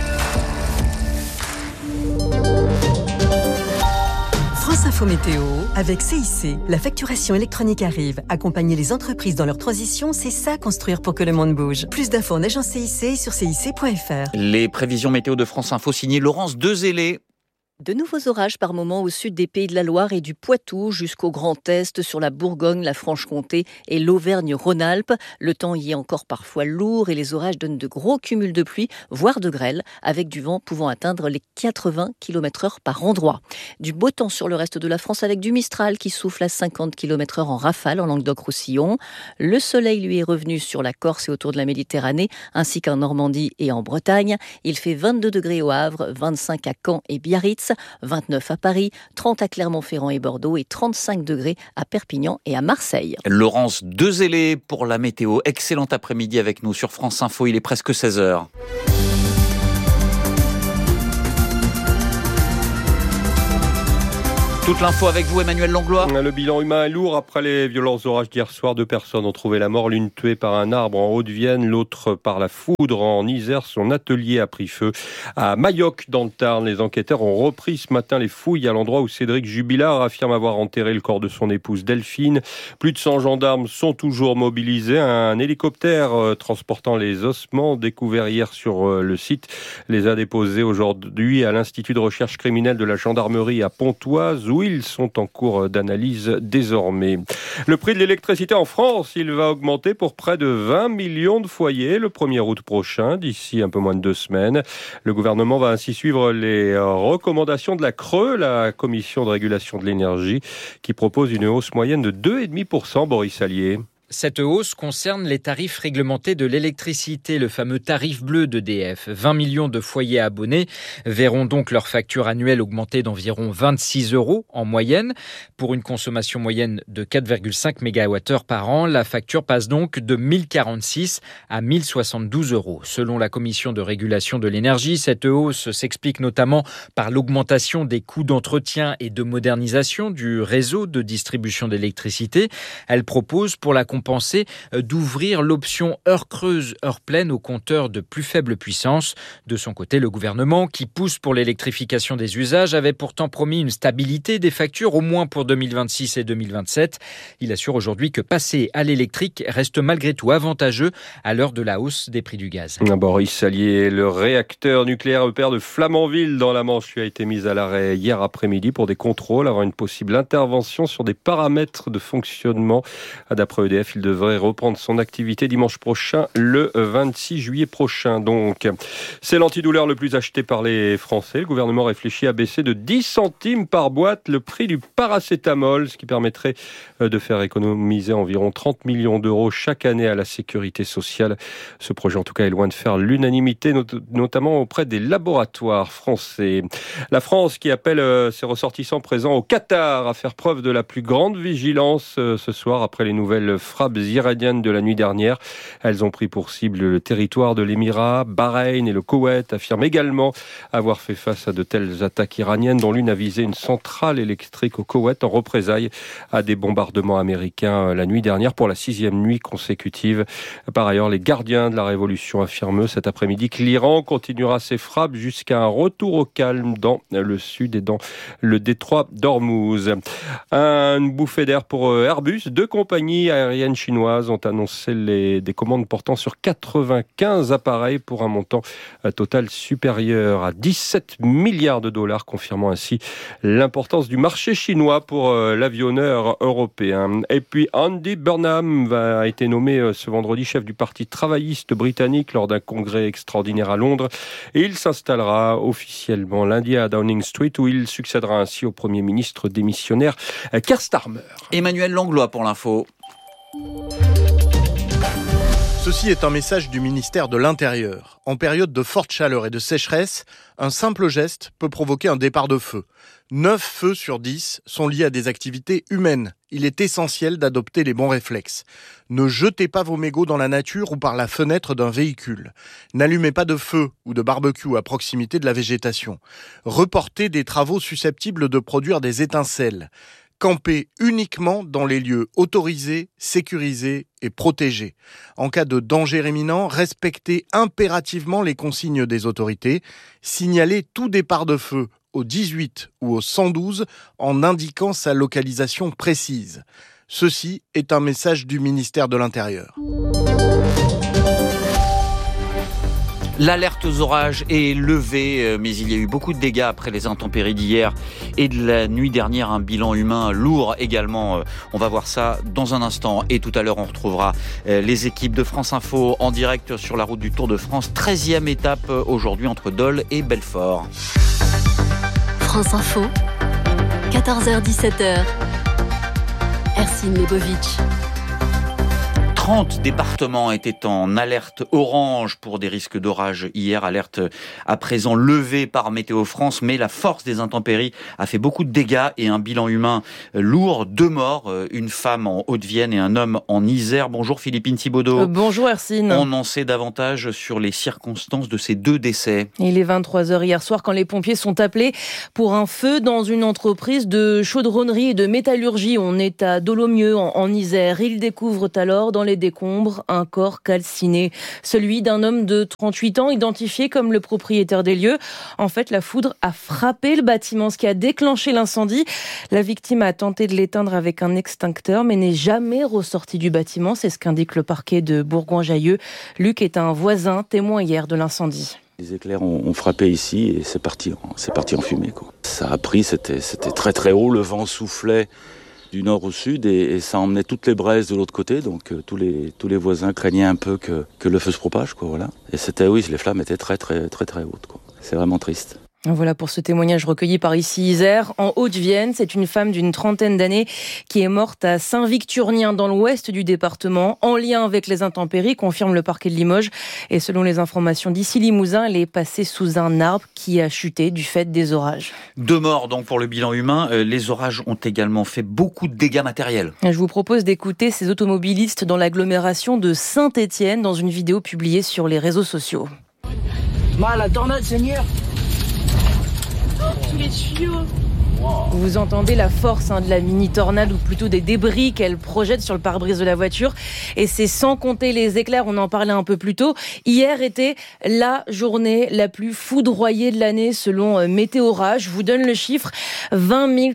France Info Météo, avec CIC, la facturation électronique arrive. Accompagner les entreprises dans leur transition, c'est ça construire pour que le monde bouge. Plus d'infos en agence CIC sur cic.fr. Les prévisions météo de France Info signées Laurence Dezélé. De nouveaux orages par moments au sud des Pays de la Loire et du Poitou jusqu'au Grand Est sur la Bourgogne, la Franche-Comté et l'Auvergne-Rhône-Alpes. Le temps y est encore parfois lourd et les orages donnent de gros cumuls de pluie, voire de grêle, avec du vent pouvant atteindre les 80 km/h par endroit. Du beau temps sur le reste de la France avec du Mistral qui souffle à 50 km/h en rafale en Languedoc-Roussillon. Le soleil lui est revenu sur la Corse et autour de la Méditerranée, ainsi qu'en Normandie et en Bretagne. Il fait 22 degrés au Havre, 25 à Caen et Biarritz, 29 à Paris, 30 à Clermont-Ferrand et Bordeaux et 35 degrés à Perpignan et à Marseille. Laurence Dezélé pour la météo. Excellent après-midi avec nous sur France Info, il est presque 16h. Toute l'info avec vous, Emmanuel Langlois. Le bilan humain est lourd après les violents orages d'hier soir. 2 personnes ont trouvé la mort, l'une tuée par un arbre en Haute-Vienne, l'autre par la foudre en Isère. Son atelier a pris feu à Mayoc dans le Tarn. Les enquêteurs ont repris ce matin les fouilles à l'endroit où Cédric Jubilard affirme avoir enterré le corps de son épouse Delphine. Plus de 100 gendarmes sont toujours mobilisés. Un hélicoptère transportant les ossements découverts hier sur le site les a déposés aujourd'hui à l'Institut de recherche criminelle de la gendarmerie à Pontoise, où ils sont en cours d'analyse désormais. Le prix de l'électricité en France, il va augmenter pour près de 20 millions de foyers le 1er août prochain, d'ici un peu moins de 2 semaines. Le gouvernement va ainsi suivre les recommandations de la CRE, la Commission de régulation de l'énergie, qui propose une hausse moyenne de 2,5%. Boris Allier. Cette hausse concerne les tarifs réglementés de l'électricité, le fameux tarif bleu d'EDF. 20 millions de foyers abonnés verront donc leur facture annuelle augmenter d'environ 26 € en moyenne. Pour une consommation moyenne de 4,5 MWh par an, la facture passe donc de 1046 à 1072 €. Selon la Commission de régulation de l'énergie, cette hausse s'explique notamment par l'augmentation des coûts d'entretien et de modernisation du réseau de distribution d'électricité. Elle propose pour la compenser d'ouvrir l'option heure creuse, heure pleine aux compteurs de plus faible puissance. De son côté, le gouvernement, qui pousse pour l'électrification des usages, avait pourtant promis une stabilité des factures au moins pour 2026 et 2027. Il assure aujourd'hui que passer à l'électrique reste malgré tout avantageux à l'heure de la hausse des prix du gaz. Boris Allier, le réacteur nucléaire EPR de Flamanville dans la Manche lui a été mis à l'arrêt hier après-midi pour des contrôles avant une possible intervention sur des paramètres de fonctionnement. D'après EDF, il devrait reprendre son activité dimanche prochain, le 26 juillet prochain. Donc, c'est l'antidouleur le plus acheté par les Français. Le gouvernement réfléchit à baisser de 10 centimes par boîte le prix du paracétamol, ce qui permettrait de faire économiser environ 30 millions d'euros chaque année à la sécurité sociale. Ce projet, en tout cas, est loin de faire l'unanimité, notamment auprès des laboratoires français. La France qui appelle ses ressortissants présents au Qatar à faire preuve de la plus grande vigilance ce soir après les nouvelles frappes iraniennes de la nuit dernière. Elles ont pris pour cible le territoire de l'Émirat. Bahreïn et le Koweït affirment également avoir fait face à de telles attaques iraniennes, dont l'une a visé une centrale électrique au Koweït en représailles à des bombardements américains la nuit dernière pour la 6e nuit consécutive. Par ailleurs, les gardiens de la révolution affirment cet après-midi que l'Iran continuera ses frappes jusqu'à un retour au calme dans le sud et dans le détroit d'Ormuz. Une bouffée d'air pour Airbus. 2 compagnies aériennes chinoises ont annoncé des commandes portant sur 95 appareils pour un montant total supérieur à 17 milliards de dollars, confirmant ainsi l'importance du marché chinois pour l'avionneur européen. Et puis Andy Burnham a été nommé ce vendredi chef du parti travailliste britannique lors d'un congrès extraordinaire à Londres et il s'installera officiellement lundi à Downing Street où il succédera ainsi au Premier ministre démissionnaire Keir Starmer. Emmanuel Langlois pour l'info. Ceci est un message du ministère de l'Intérieur. En période de forte chaleur et de sécheresse, un simple geste peut provoquer un départ de feu. 9 feux sur 10 sont liés à des activités humaines. Il est essentiel d'adopter les bons réflexes. Ne jetez pas vos mégots dans la nature ou par la fenêtre d'un véhicule. N'allumez pas de feu ou de barbecue à proximité de la végétation. Reportez des travaux susceptibles de produire des étincelles. Campez uniquement dans les lieux autorisés, sécurisés et protégés. En cas de danger imminent, respectez impérativement les consignes des autorités. Signalez tout départ de feu au 18 ou au 112 en indiquant sa localisation précise. Ceci est un message du ministère de l'Intérieur. L'alerte aux orages est levée, mais il y a eu beaucoup de dégâts après les intempéries d'hier et de la nuit dernière. Un bilan humain lourd également. On va voir ça dans un instant. Et tout à l'heure, on retrouvera les équipes de France Info en direct sur la route du Tour de France. 13e étape aujourd'hui entre Dole et Belfort. France Info, 14h-17h. Ercine Lebovic. 30 départements étaient en alerte orange pour des risques d'orage hier, alerte à présent levée par Météo France, mais la force des intempéries a fait beaucoup de dégâts et un bilan humain lourd, 2 morts, une femme en Haute-Vienne et un homme en Isère. Bonjour Philippine Thibaudeau. Bonjour Ercine. On en sait davantage sur les circonstances de ces 2 décès. Il est 23h hier soir quand les pompiers sont appelés pour un feu dans une entreprise de chaudronnerie et de métallurgie. On est à Dolomieu en Isère. Ils découvrent alors dans les décombres un corps calciné, celui d'un homme de 38 ans identifié comme le propriétaire des lieux. En fait, la foudre a frappé le bâtiment, ce qui a déclenché l'incendie. La victime a tenté de l'éteindre avec un extincteur, mais n'est jamais ressortie du bâtiment. C'est ce qu'indique le parquet de Bourgoin-Jallieu. Luc est un voisin, témoin hier de l'incendie. Les éclairs ont frappé ici et c'est parti en fumée, quoi. Ça a pris, c'était très très haut, le vent soufflait du nord au sud et ça emmenait toutes les braises de l'autre côté, donc tous les voisins craignaient un peu que le feu se propage, quoi, voilà. Et les flammes étaient très très très très hautes, quoi. C'est vraiment triste. Voilà pour ce témoignage recueilli par ici Isère. En Haute-Vienne, c'est une femme d'une trentaine d'années qui est morte à Saint-Victurnien dans l'ouest du département, en lien avec les intempéries, confirme le parquet de Limoges. Et selon les informations d'ici Limousin, elle est passée sous un arbre qui a chuté du fait des orages. 2 morts donc pour le bilan humain. Les orages ont également fait beaucoup de dégâts matériels. Je vous propose d'écouter ces automobilistes dans l'agglomération de Saint-Étienne dans une vidéo publiée sur les réseaux sociaux. La tornade, Seigneur. Tous les tuyaux. Vous entendez la force de la mini-tornade, ou plutôt des débris qu'elle projette sur le pare-brise de la voiture. Et c'est sans compter les éclairs, on en parlait un peu plus tôt. Hier était la journée la plus foudroyée de l'année selon Météorage. Je vous donne le chiffre, 20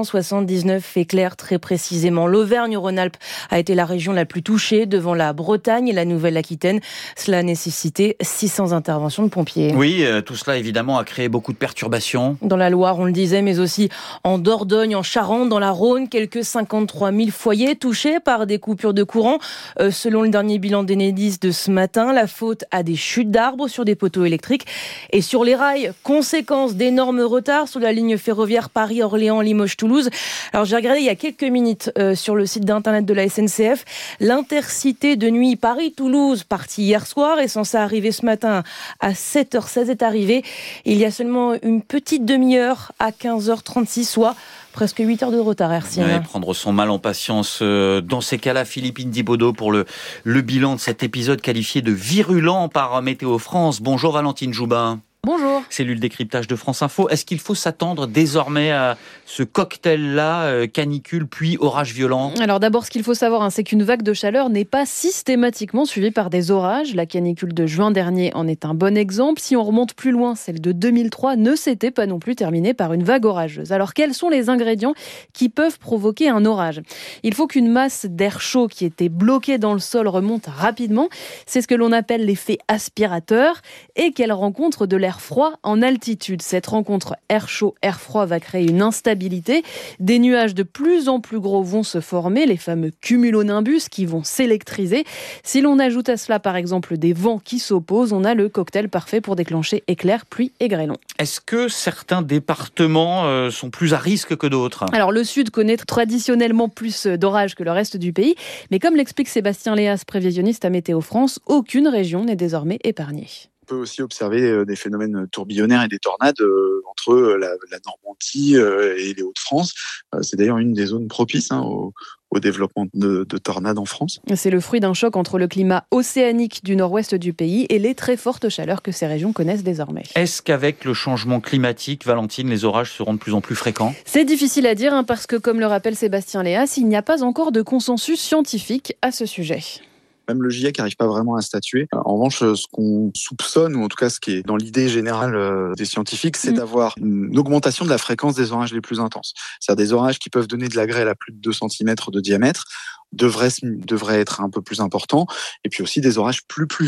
379 éclairs très précisément. L'Auvergne-Rhône-Alpes a été la région la plus touchée devant la Bretagne et la Nouvelle-Aquitaine. Cela a nécessité 600 interventions de pompiers. Oui, tout cela évidemment a créé beaucoup de perturbations. Dans la Loire, on le disait, mais aussi en Dordogne, en Charente, dans la Rhône, quelques 53 000 foyers touchés par des coupures de courant. Selon le dernier bilan d'Enedis de ce matin, la faute à des chutes d'arbres sur des poteaux électriques et sur les rails. Conséquence d'énormes retards sur la ligne ferroviaire Paris-Orléans-Limoges-Toulouse. Alors j'ai regardé il y a quelques minutes sur le site d'internet de la SNCF, l'intercité de nuit Paris-Toulouse, partie hier soir, est censée arriver ce matin à 7h16, est arrivée il y a seulement une petite demi-heure à 15h36, soit presque 8 heures de retard, Ercine. Ouais, prendre son mal en patience. Dans ces cas-là, Philippine Thibaudeau pour le bilan de cet épisode qualifié de virulent par Météo France. Bonjour Valentine Joubin. Bonjour. Cellule décryptage de France Info. Est-ce qu'il faut s'attendre désormais à ce cocktail-là, canicule puis orage violent ? Alors d'abord, ce qu'il faut savoir, c'est qu'une vague de chaleur n'est pas systématiquement suivie par des orages. La canicule de juin dernier en est un bon exemple. Si on remonte plus loin, celle de 2003 ne s'était pas non plus terminée par une vague orageuse. Alors quels sont les ingrédients qui peuvent provoquer un orage ? Il faut qu'une masse d'air chaud qui était bloquée dans le sol remonte rapidement. C'est ce que l'on appelle l'effet aspirateur et qu'elle rencontre de l'air froid en altitude. Cette rencontre air chaud, air froid va créer une instabilité. Des nuages de plus en plus gros vont se former, les fameux cumulonimbus qui vont s'électriser. Si l'on ajoute à cela par exemple des vents qui s'opposent, on a le cocktail parfait pour déclencher éclairs, pluie et grêlons. Est-ce que certains départements sont plus à risque que d'autres ? Alors le sud connaît traditionnellement plus d'orages que le reste du pays, mais comme l'explique Sébastien Léas, prévisionniste à Météo France, aucune région n'est désormais épargnée. On peut aussi observer des phénomènes tourbillonnaires et des tornades entre la Normandie et les Hauts-de-France. C'est d'ailleurs une des zones propices au développement de tornades en France. C'est le fruit d'un choc entre le climat océanique du nord-ouest du pays et les très fortes chaleurs que ces régions connaissent désormais. Est-ce qu'avec le changement climatique, Valentine, les orages seront de plus en plus fréquents ? C'est difficile à dire parce que, comme le rappelle Sébastien Léas, il n'y a pas encore de consensus scientifique à ce sujet. Même le GIEC n'arrive pas vraiment à statuer. En revanche, ce qu'on soupçonne, ou en tout cas ce qui est dans l'idée générale des scientifiques, c'est d'avoir une augmentation de la fréquence des orages les plus intenses. C'est-à-dire des orages qui peuvent donner de la grêle à plus de 2 cm de diamètre devraient être un peu plus importants, et puis aussi des orages plus pluvieux.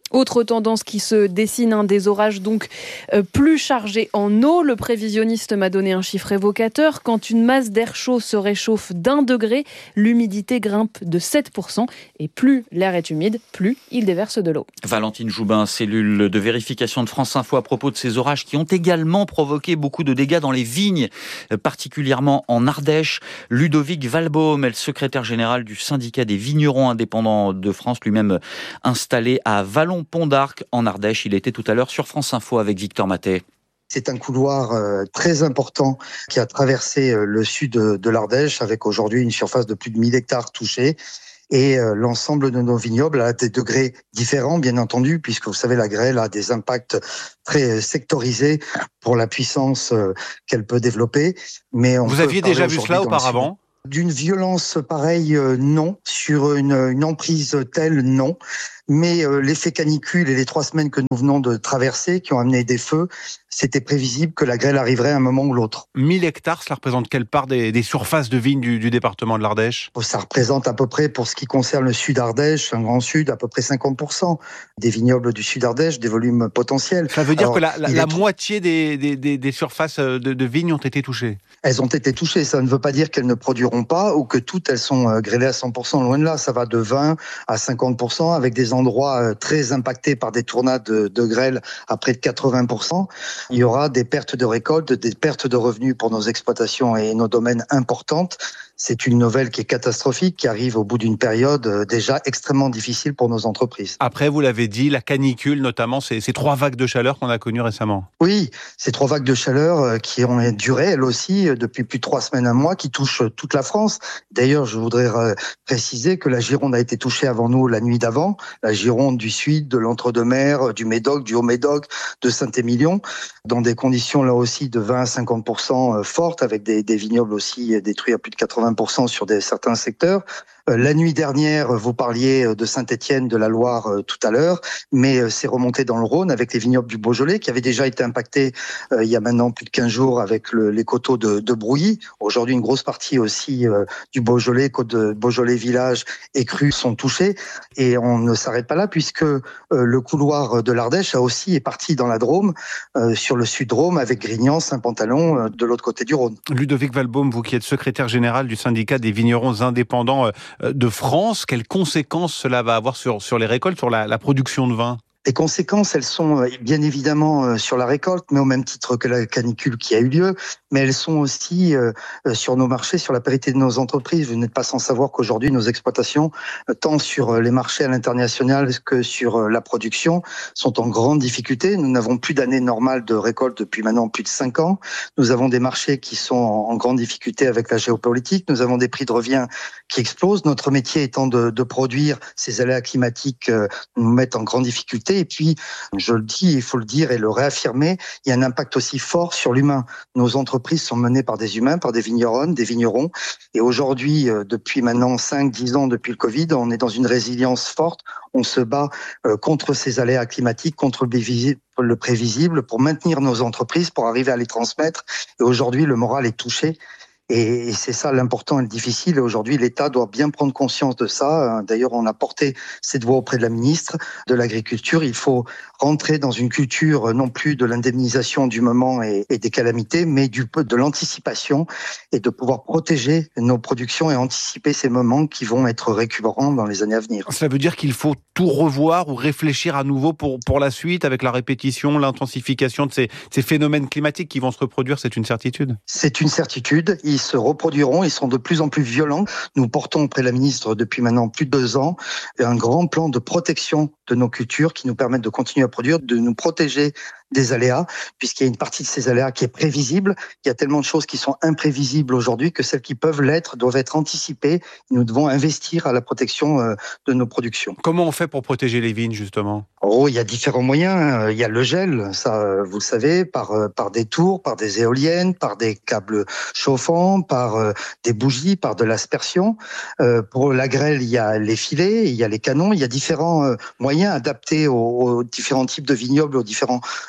Autre tendance qui se dessine, des orages donc plus chargés en eau. Le prévisionniste m'a donné un chiffre évocateur. Quand une masse d'air chaud se réchauffe d'1 degré, l'humidité grimpe de 7%. Et plus l'air est humide, plus il déverse de l'eau. Valentine Joubin, cellule de vérification de France Info à propos de ces orages qui ont également provoqué beaucoup de dégâts dans les vignes, particulièrement en Ardèche. Ludovic Valbaum est le secrétaire général du syndicat des vignerons indépendants de France, lui-même installé à Vallon-Pont d'Arc en Ardèche. Il était tout à l'heure sur France Info avec Victor Matet. C'est un couloir très important qui a traversé le sud de l'Ardèche avec aujourd'hui une surface de plus de 1000 hectares touchés. Et l'ensemble de nos vignobles à des degrés différents, bien entendu, puisque vous savez, la grêle a des impacts très sectorisés pour la puissance qu'elle peut développer. Mais vous aviez déjà vu cela auparavant ? D'une violence pareille, non. Sur une emprise telle, non. Mais l'effet canicule et les 3 semaines que nous venons de traverser, qui ont amené des feux, c'était prévisible que la grêle arriverait à un moment ou l'autre. 1000 hectares, cela représente quelle part des surfaces de vignes du département de l'Ardèche ? Ça représente à peu près, pour ce qui concerne le sud Ardèche, un grand sud, à peu près 50% des vignobles du sud Ardèche, des volumes potentiels. Ça veut dire que la moitié des surfaces de vignes ont été touchées ? Elles ont été touchées, ça ne veut pas dire qu'elles ne produiront pas ou que toutes elles sont grêlées à 100%, loin de là. Ça va de 20 à 50% avec des endroits très impactés par des tornades de grêle à près de 80%. Il y aura des pertes de récolte, des pertes de revenus pour nos exploitations et nos domaines importantes. C'est une nouvelle qui est catastrophique, qui arrive au bout d'une période déjà extrêmement difficile pour nos entreprises. Après, vous l'avez dit, la canicule, notamment, ces 3 vagues de chaleur qu'on a connues récemment. Oui, ces 3 vagues de chaleur qui ont duré, elles aussi, depuis plus de 3 semaines, un mois, qui touchent toute la France. D'ailleurs, je voudrais préciser que la Gironde a été touchée avant nous la nuit d'avant. La Gironde du Sud, de l'Entre-deux-Mers, du Médoc, du Haut-Médoc, de Saint-Émilion, dans des conditions là aussi de 20 à 50% fortes, avec des vignobles aussi détruits à plus de 80% sur certains secteurs. La nuit dernière, vous parliez de Saint-Étienne, de la Loire tout à l'heure, mais c'est remonté dans le Rhône avec les vignobles du Beaujolais qui avaient déjà été impactés il y a maintenant plus de 15 jours avec les coteaux de Brouilly. Aujourd'hui, une grosse partie aussi du Beaujolais, côte de Beaujolais Village et Cru sont touchés. Et on ne s'arrête pas là puisque le couloir de l'Ardèche est parti dans la Drôme, sur le sud-Drôme avec Grignan, Saint-Pantalon de l'autre côté du Rhône. Ludovic Valbaum, vous qui êtes secrétaire général du syndicat des vignerons indépendants de France, quelles conséquences cela va avoir sur les récoltes, sur la production de vin ? Les conséquences, elles sont bien évidemment sur la récolte, mais au même titre que la canicule qui a eu lieu, mais elles sont aussi sur nos marchés, sur la pérennité de nos entreprises. Vous n'êtes pas sans savoir qu'aujourd'hui, nos exploitations, tant sur les marchés à l'international que sur la production, sont en grande difficulté. Nous n'avons plus d'année normale de récolte depuis maintenant plus de 5 ans. Nous avons des marchés qui sont en grande difficulté avec la géopolitique. Nous avons des prix de revient qui explosent. Notre métier étant de produire, ces aléas climatiques nous mettent en grande difficulté. Et puis, je le dis, il faut le dire et le réaffirmer, il y a un impact aussi fort sur l'humain. Nos entreprises sont menées par des humains, par des vigneronnes, des vignerons. Et aujourd'hui, depuis maintenant 5-10 ans, depuis le Covid, on est dans une résilience forte. On se bat contre ces aléas climatiques, contre le prévisible, pour maintenir nos entreprises, pour arriver à les transmettre. Et aujourd'hui, le moral est touché. Et c'est ça l'important et le difficile. Et aujourd'hui, l'État doit bien prendre conscience de ça. D'ailleurs, on a porté cette voix auprès de la ministre de l'Agriculture. Il faut rentrer dans une culture non plus de l'indemnisation du moment et des calamités, mais de l'anticipation et de pouvoir protéger nos productions et anticiper ces moments qui vont être récurrents dans les années à venir. Ça veut dire qu'il faut tout revoir ou réfléchir à nouveau pour la suite avec la répétition, l'intensification de ces phénomènes climatiques qui vont se reproduire, c'est une certitude ? C'est une certitude. Ils se reproduiront, ils sont de plus en plus violents. Nous portons auprès de la ministre depuis maintenant plus de 2 ans un grand plan de protection de nos cultures qui nous permettent de continuer à produire, de nous protéger des aléas, puisqu'il y a une partie de ces aléas qui est prévisible. Il y a tellement de choses qui sont imprévisibles aujourd'hui que celles qui peuvent l'être doivent être anticipées. Nous devons investir à la protection de nos productions. Comment on fait pour protéger les vignes, justement ? Il y a différents moyens. Il y a le gel, ça, vous le savez, par des tours, par des éoliennes, par des câbles chauffants, par des bougies, par de l'aspersion. Pour la grêle, il y a les filets, il y a les canons. Il y a différents moyens adaptés aux différents types de vignobles, aux différents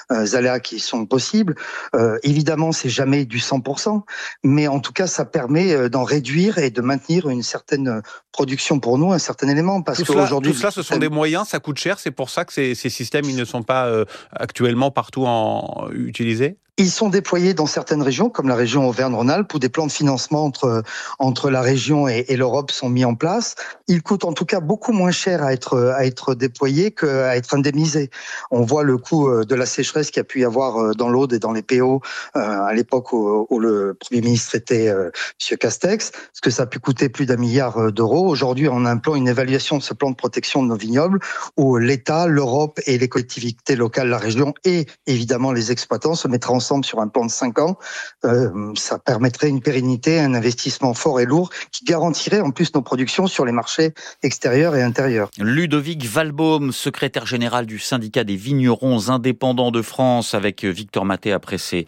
aléas qui sont possibles. Évidemment, c'est jamais du 100%, mais en tout cas, ça permet d'en réduire et de maintenir une certaine production pour nous, un certain élément. Parce qu'aujourd'hui, tout cela, ce sont des moyens, ça coûte cher, c'est pour ça que ces systèmes ils ne sont pas actuellement partout utilisés. Ils sont déployés dans certaines régions, comme la région Auvergne-Rhône-Alpes, où des plans de financement entre la région et l'Europe sont mis en place. Ils coûtent en tout cas beaucoup moins cher à être déployés qu'à être indemnisés. On voit le coût de la sécheresse qu'il y a pu y avoir dans l'Aude et dans les PO à l'époque où le Premier ministre était M. Castex, parce que ça a pu coûter plus d'1 milliard d'euros. Aujourd'hui, on a une évaluation de ce plan de protection de nos vignobles où l'État, l'Europe et les collectivités locales, la région et évidemment les exploitants se mettraient ensemble sur un plan de 5 ans, ça permettrait une pérennité, un investissement fort et lourd qui garantirait en plus nos productions sur les marchés extérieurs et intérieurs. Ludovic Valbaume, secrétaire général du syndicat des vignerons indépendants de France, avec Victor Maté après ces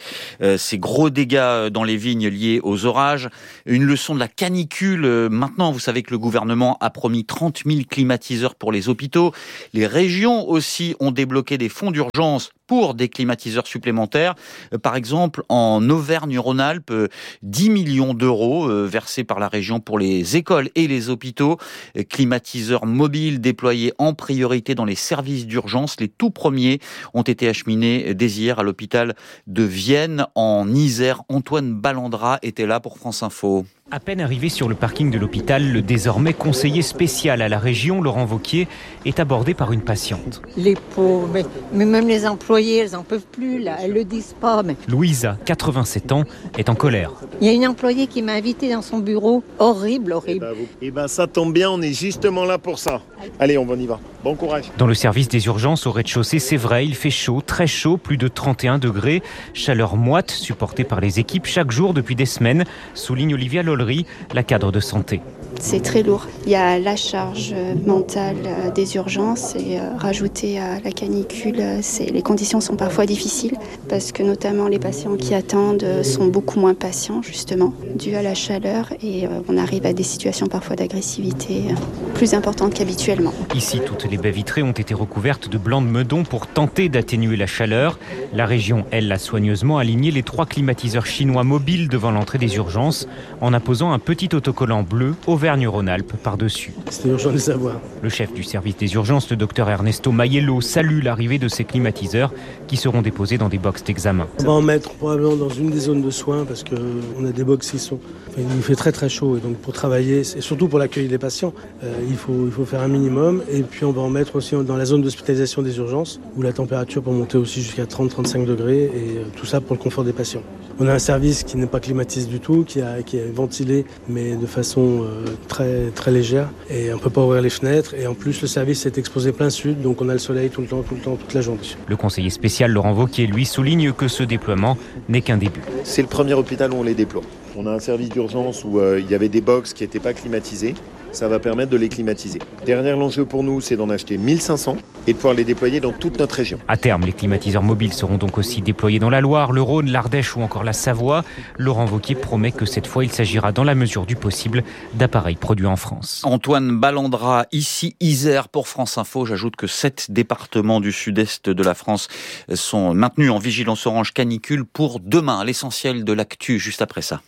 gros dégâts dans les vignes liés aux orages. Une leçon de la canicule. Maintenant, vous savez que le gouvernement a promis 30 000 climatiseurs pour les hôpitaux. Les régions aussi ont débloqué des fonds d'urgence pour des climatiseurs supplémentaires. Par exemple, en Auvergne-Rhône-Alpes, 10 millions d'euros versés par la région pour les écoles et les hôpitaux. Climatiseurs mobiles déployés en priorité dans les services d'urgence. Les tout premiers ont été acheminés dès hier à l'hôpital de Vienne, en Isère. Antoine Ballandra était là pour France Info. À peine arrivé sur le parking de l'hôpital, le désormais conseiller spécial à la région, Laurent Wauquiez, est abordé par une patiente. Les pauvres, mais même les employés, elles n'en peuvent plus, là, elles le disent pas. Mais... Louisa, 87 ans, est en colère. Il y a une employée qui m'a invitée dans son bureau. Horrible. Ça tombe bien, on est justement là pour ça. Allez, on y va. Bon courage. Dans le service des urgences au rez-de-chaussée, c'est vrai, il fait chaud, très chaud, plus de 31 degrés. Chaleur moite supportée par les équipes chaque jour depuis des semaines, souligne Olivia Lollery, la cadre de santé. C'est très lourd. Il y a la charge mentale des urgences et rajouté à la canicule, les conditions sont parfois difficiles parce que notamment les patients qui attendent sont beaucoup moins patients justement dû à la chaleur et on arrive à des situations parfois d'agressivité plus importantes qu'habituellement. Ici, toutes les baies vitrées ont été recouvertes de blanc de meudon pour tenter d'atténuer la chaleur. La région, elle, a soigneusement aligné les 3 climatiseurs chinois mobiles devant l'entrée des urgences en apposant un petit autocollant bleu Auvergne-Rhône-Alpes par-dessus. C'était urgent de savoir. Le chef du service des urgences, le docteur Ernesto Maiello, salue l'arrivée de ces climatiseurs qui seront déposés dans des box d'examen. On va en mettre probablement dans une des zones de soins parce qu'on a des box qui sont... il nous fait très très chaud et donc pour travailler, et surtout pour l'accueil des patients, il faut faire un minimum et puis on va en mettre aussi dans la zone d'hospitalisation des urgences où la température peut monter aussi jusqu'à 30-35 degrés et tout ça pour le confort des patients. On a un service qui n'est pas climatisé du tout, qui est ventilé mais de façon très, très légère et on ne peut pas ouvrir les fenêtres et en plus le service est exposé plein sud donc on a le soleil tout le temps, toute la journée. Le conseiller spécial Laurent Wauquiez lui souligne que ce déploiement n'est qu'un début. C'est le premier hôpital où on les déploie. On a un service d'urgence où il y avait des box qui n'étaient pas climatisées. Ça va permettre de les climatiser. Dernier enjeu pour nous, c'est d'en acheter 1500 et de pouvoir les déployer dans toute notre région. À terme, les climatiseurs mobiles seront donc aussi déployés dans la Loire, le Rhône, l'Ardèche ou encore la Savoie. Laurent Wauquiez promet que cette fois, il s'agira dans la mesure du possible d'appareils produits en France. Antoine Ballandra, ici Isère pour France Info. J'ajoute que 7 départements du sud-est de la France sont maintenus en vigilance orange canicule pour demain. L'essentiel de l'actu juste après ça.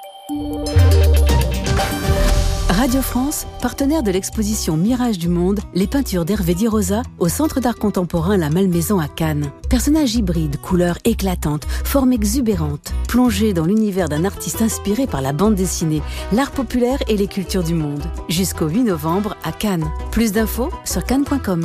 Radio France, partenaire de l'exposition Mirage du Monde, les peintures d'Hervé Di Rosa au Centre d'art contemporain La Malmaison à Cannes. Personnages hybrides, couleurs éclatantes, formes exubérantes, plongés dans l'univers d'un artiste inspiré par la bande dessinée, l'art populaire et les cultures du monde. Jusqu'au 8 novembre à Cannes. Plus d'infos sur cannes.com.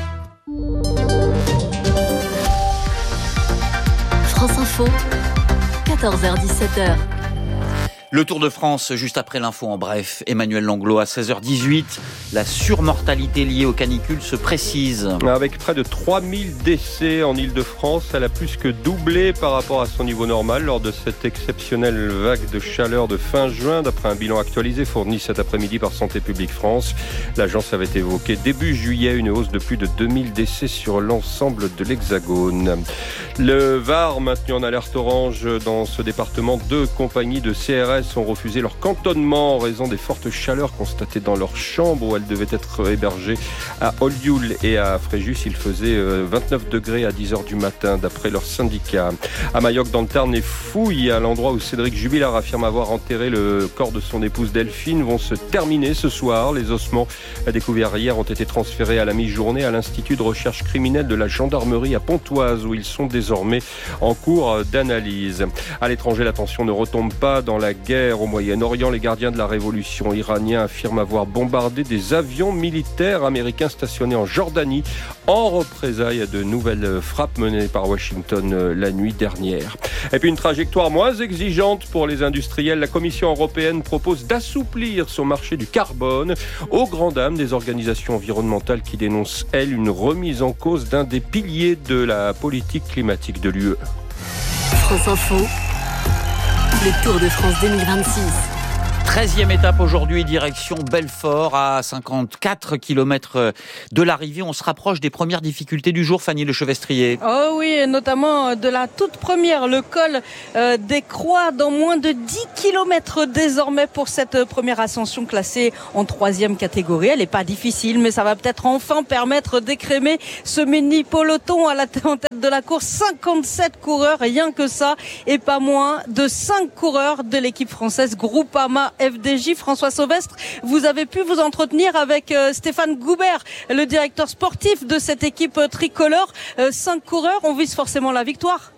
France Info, 14h-17h. Le Tour de France, juste après l'info en bref. Emmanuel Langlois, à 16h18. La surmortalité liée aux canicules se précise. Avec près de 3000 décès en Ile-de-France, elle a plus que doublé par rapport à son niveau normal lors de cette exceptionnelle vague de chaleur de fin juin, d'après un bilan actualisé fourni cet après-midi par Santé publique France. L'agence avait évoqué début juillet une hausse de plus de 2000 décès sur l'ensemble de l'Hexagone. Le Var, maintenu en alerte orange dans ce département, 2 compagnies de CRS Elles sont refusées leur cantonnement en raison des fortes chaleurs constatées dans leur chambre où elles devaient être hébergées à Olioul et à Fréjus. Il faisait 29 degrés à 10h du matin d'après leur syndicat. À Mayotte, dans le Tarn, les fouilles à l'endroit où Cédric Jubilard affirme avoir enterré le corps de son épouse Delphine vont se terminer ce soir. Les ossements découverts hier ont été transférés à la mi-journée à l'Institut de recherche criminelle de la gendarmerie à Pontoise où ils sont désormais en cours d'analyse. À l'étranger, la tension ne retombe pas dans la guerre au Moyen-Orient. Les gardiens de la révolution iraniens affirment avoir bombardé des avions militaires américains stationnés en Jordanie en représailles à de nouvelles frappes menées par Washington la nuit dernière. Et puis une trajectoire moins exigeante pour les industriels. La Commission européenne propose d'assouplir son marché du carbone aux grandes dames des organisations environnementales qui dénoncent, elles, une remise en cause d'un des piliers de la politique climatique de l'UE. France Info, le Tour de France 2026. 13e étape aujourd'hui, direction Belfort, à 54 km de l'arrivée. On se rapproche des premières difficultés du jour, Fanny Lechevestrier. Oh oui, et notamment de la toute première, le col des Croix, dans moins de 10 km désormais pour cette première ascension classée en 3e catégorie. Elle n'est pas difficile, mais ça va peut-être enfin permettre d'écrémer ce mini peloton en tête de la course. 57 coureurs, rien que ça, et pas moins de 5 coureurs de l'équipe française Groupama FDJ. François Sauvestre, vous avez pu vous entretenir avec Stéphane Goubert, le directeur sportif de cette équipe tricolore. 5 coureurs, on vise forcément la victoire.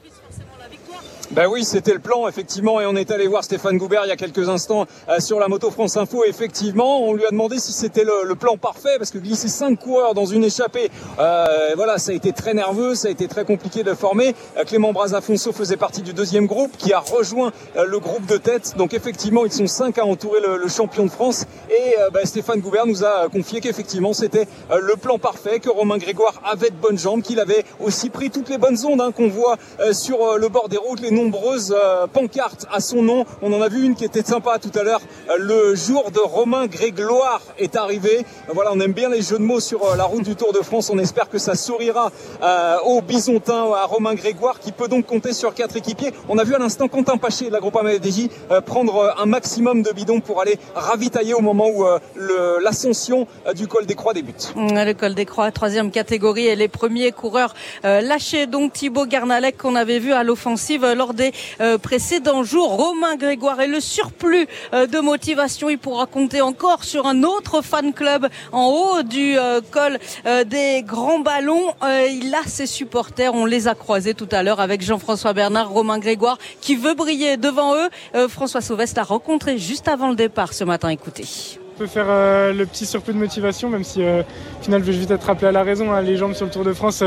Ben oui, c'était le plan, effectivement, et on est allé voir Stéphane Goubert il y a quelques instants sur la moto France Info. Effectivement, on lui a demandé si c'était le plan parfait, parce que glisser 5 coureurs dans une échappée, voilà, ça a été très nerveux, ça a été très compliqué de former. Clément Brazafonso faisait partie du deuxième groupe, qui a rejoint le groupe de tête. Donc effectivement, ils sont 5 à entourer le champion de France. Et Stéphane Goubert nous a confié qu'effectivement, c'était le plan parfait, que Romain Grégoire avait de bonnes jambes, qu'il avait aussi pris toutes les bonnes ondes qu'on voit sur le bord des routes, les nombreuses pancartes à son nom. On en a vu une qui était sympa tout à l'heure. Le jour de Romain Grégoire est arrivé. Voilà, on aime bien les jeux de mots sur la route du Tour de France. On espère que ça sourira au Bisontin, à Romain Grégoire, qui peut donc compter sur 4 équipiers. On a vu à l'instant Quentin Paché de la Groupama FDJ prendre un maximum de bidons pour aller ravitailler au moment où l'ascension du col des Croix débute. Le col des Croix, 3e catégorie, et les premiers coureurs lâchés. Donc Thibaut Garnalec, qu'on avait vu à l'offensive lors des précédents jours. Romain Grégoire et le surplus de motivation. Il pourra compter encore sur un autre fan club en haut du col des Grands Ballons. Il a ses supporters. On les a croisés tout à l'heure avec Jean-François Bernard, Romain Grégoire qui veut briller devant eux. François Sauvestre l'a rencontré juste avant le départ ce matin. Écoutez. On peut faire le petit surplus de motivation, même si au final je vais vite être rappelé à la raison. Les jambes sur le Tour de France,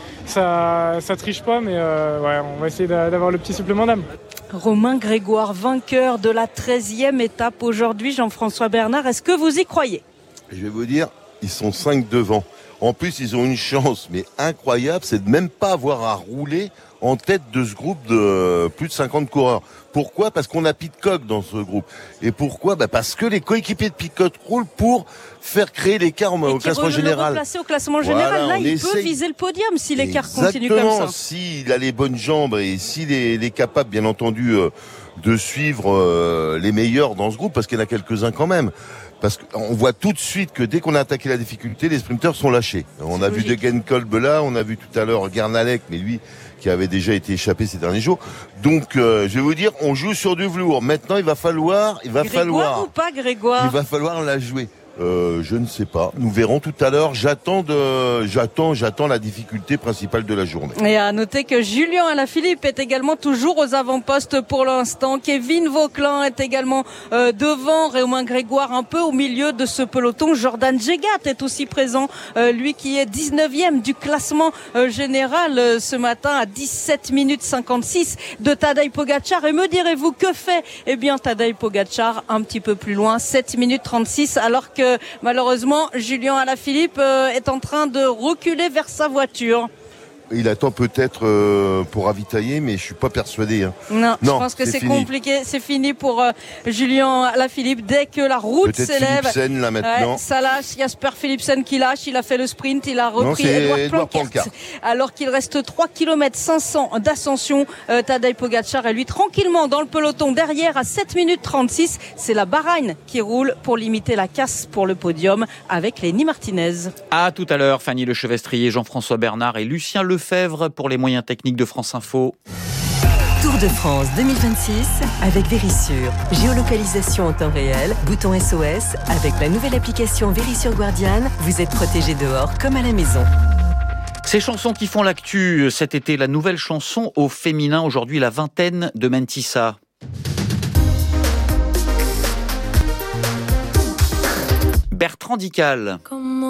ça triche pas, mais on va essayer d'avoir le petit supplément d'âme. Romain Grégoire, vainqueur de la 13e étape aujourd'hui. Jean-François Bernard, est-ce que vous y croyez ? Je vais vous dire, ils sont 5 devant. En plus, ils ont une chance, mais incroyable, c'est de même pas avoir à rouler en tête de ce groupe de plus de 50 coureurs. Pourquoi ? Parce qu'on a Pidcock dans ce groupe. Et pourquoi ? Parce que les coéquipiers de Pidcock roulent pour faire créer l'écart au classement général. Replacer au classement général. Là, il peut viser le podium si l'écart continue comme ça. Exactement. S'il a les bonnes jambes et s'il est capable, bien entendu, de suivre les meilleurs dans ce groupe, parce qu'il y en a quelques-uns quand même. Parce qu'on voit tout de suite que dès qu'on a attaqué la difficulté, les sprinteurs sont lâchés. On a vu De Genkolb là, on a vu tout à l'heure Garnalec, mais lui qui avait déjà été échappé ces derniers jours. Donc, je vais vous dire, on joue sur du velours. Maintenant, il va falloir ou pas Grégoire ? Il va falloir la jouer. Je ne sais pas. Nous verrons tout à l'heure. J'attends la difficulté principale de la journée. Et à noter que Julien Alaphilippe est également toujours aux avant-postes pour l'instant. Kevin Vauquelin est également devant. Romain Grégoire un peu au milieu de ce peloton. Jordan Jegat est aussi présent. Lui qui est 19e du classement général ce matin à 17 minutes 56 de Tadej Pogacar. Et me direz-vous que fait Tadej Pogacar un petit peu plus loin, 7 minutes 36, alors que malheureusement Julien Alaphilippe est en train de reculer vers sa voiture. Il attend peut-être pour ravitailler, mais je suis pas persuadé. Hein. Non, je pense que c'est compliqué. C'est fini pour Julien Alaphilippe. Dès que la route s'élève, Philipsen là maintenant. Ça lâche. Jasper Philipsen qui lâche. Il a fait le sprint. Il a repris Edouard Planckaert. Alors qu'il reste 3 km 500 d'ascension. Tadej Pogačar est lui tranquillement dans le peloton derrière à 7 minutes 36. C'est la Bahreïn qui roule pour limiter la casse pour le podium avec Lenny Martinez. À tout à l'heure, Fanny Lechevestrier, Jean-François Bernard et Lucien Lefebvre pour les moyens techniques de France Info. Tour de France 2026 avec Vérissure. Géolocalisation en temps réel, bouton SOS. Avec la nouvelle application Vérissure Guardian, vous êtes protégé dehors comme à la maison. Ces chansons qui font l'actu cet été, la nouvelle chanson au féminin, aujourd'hui la vingtaine de Mentissa. Bertrand Dical.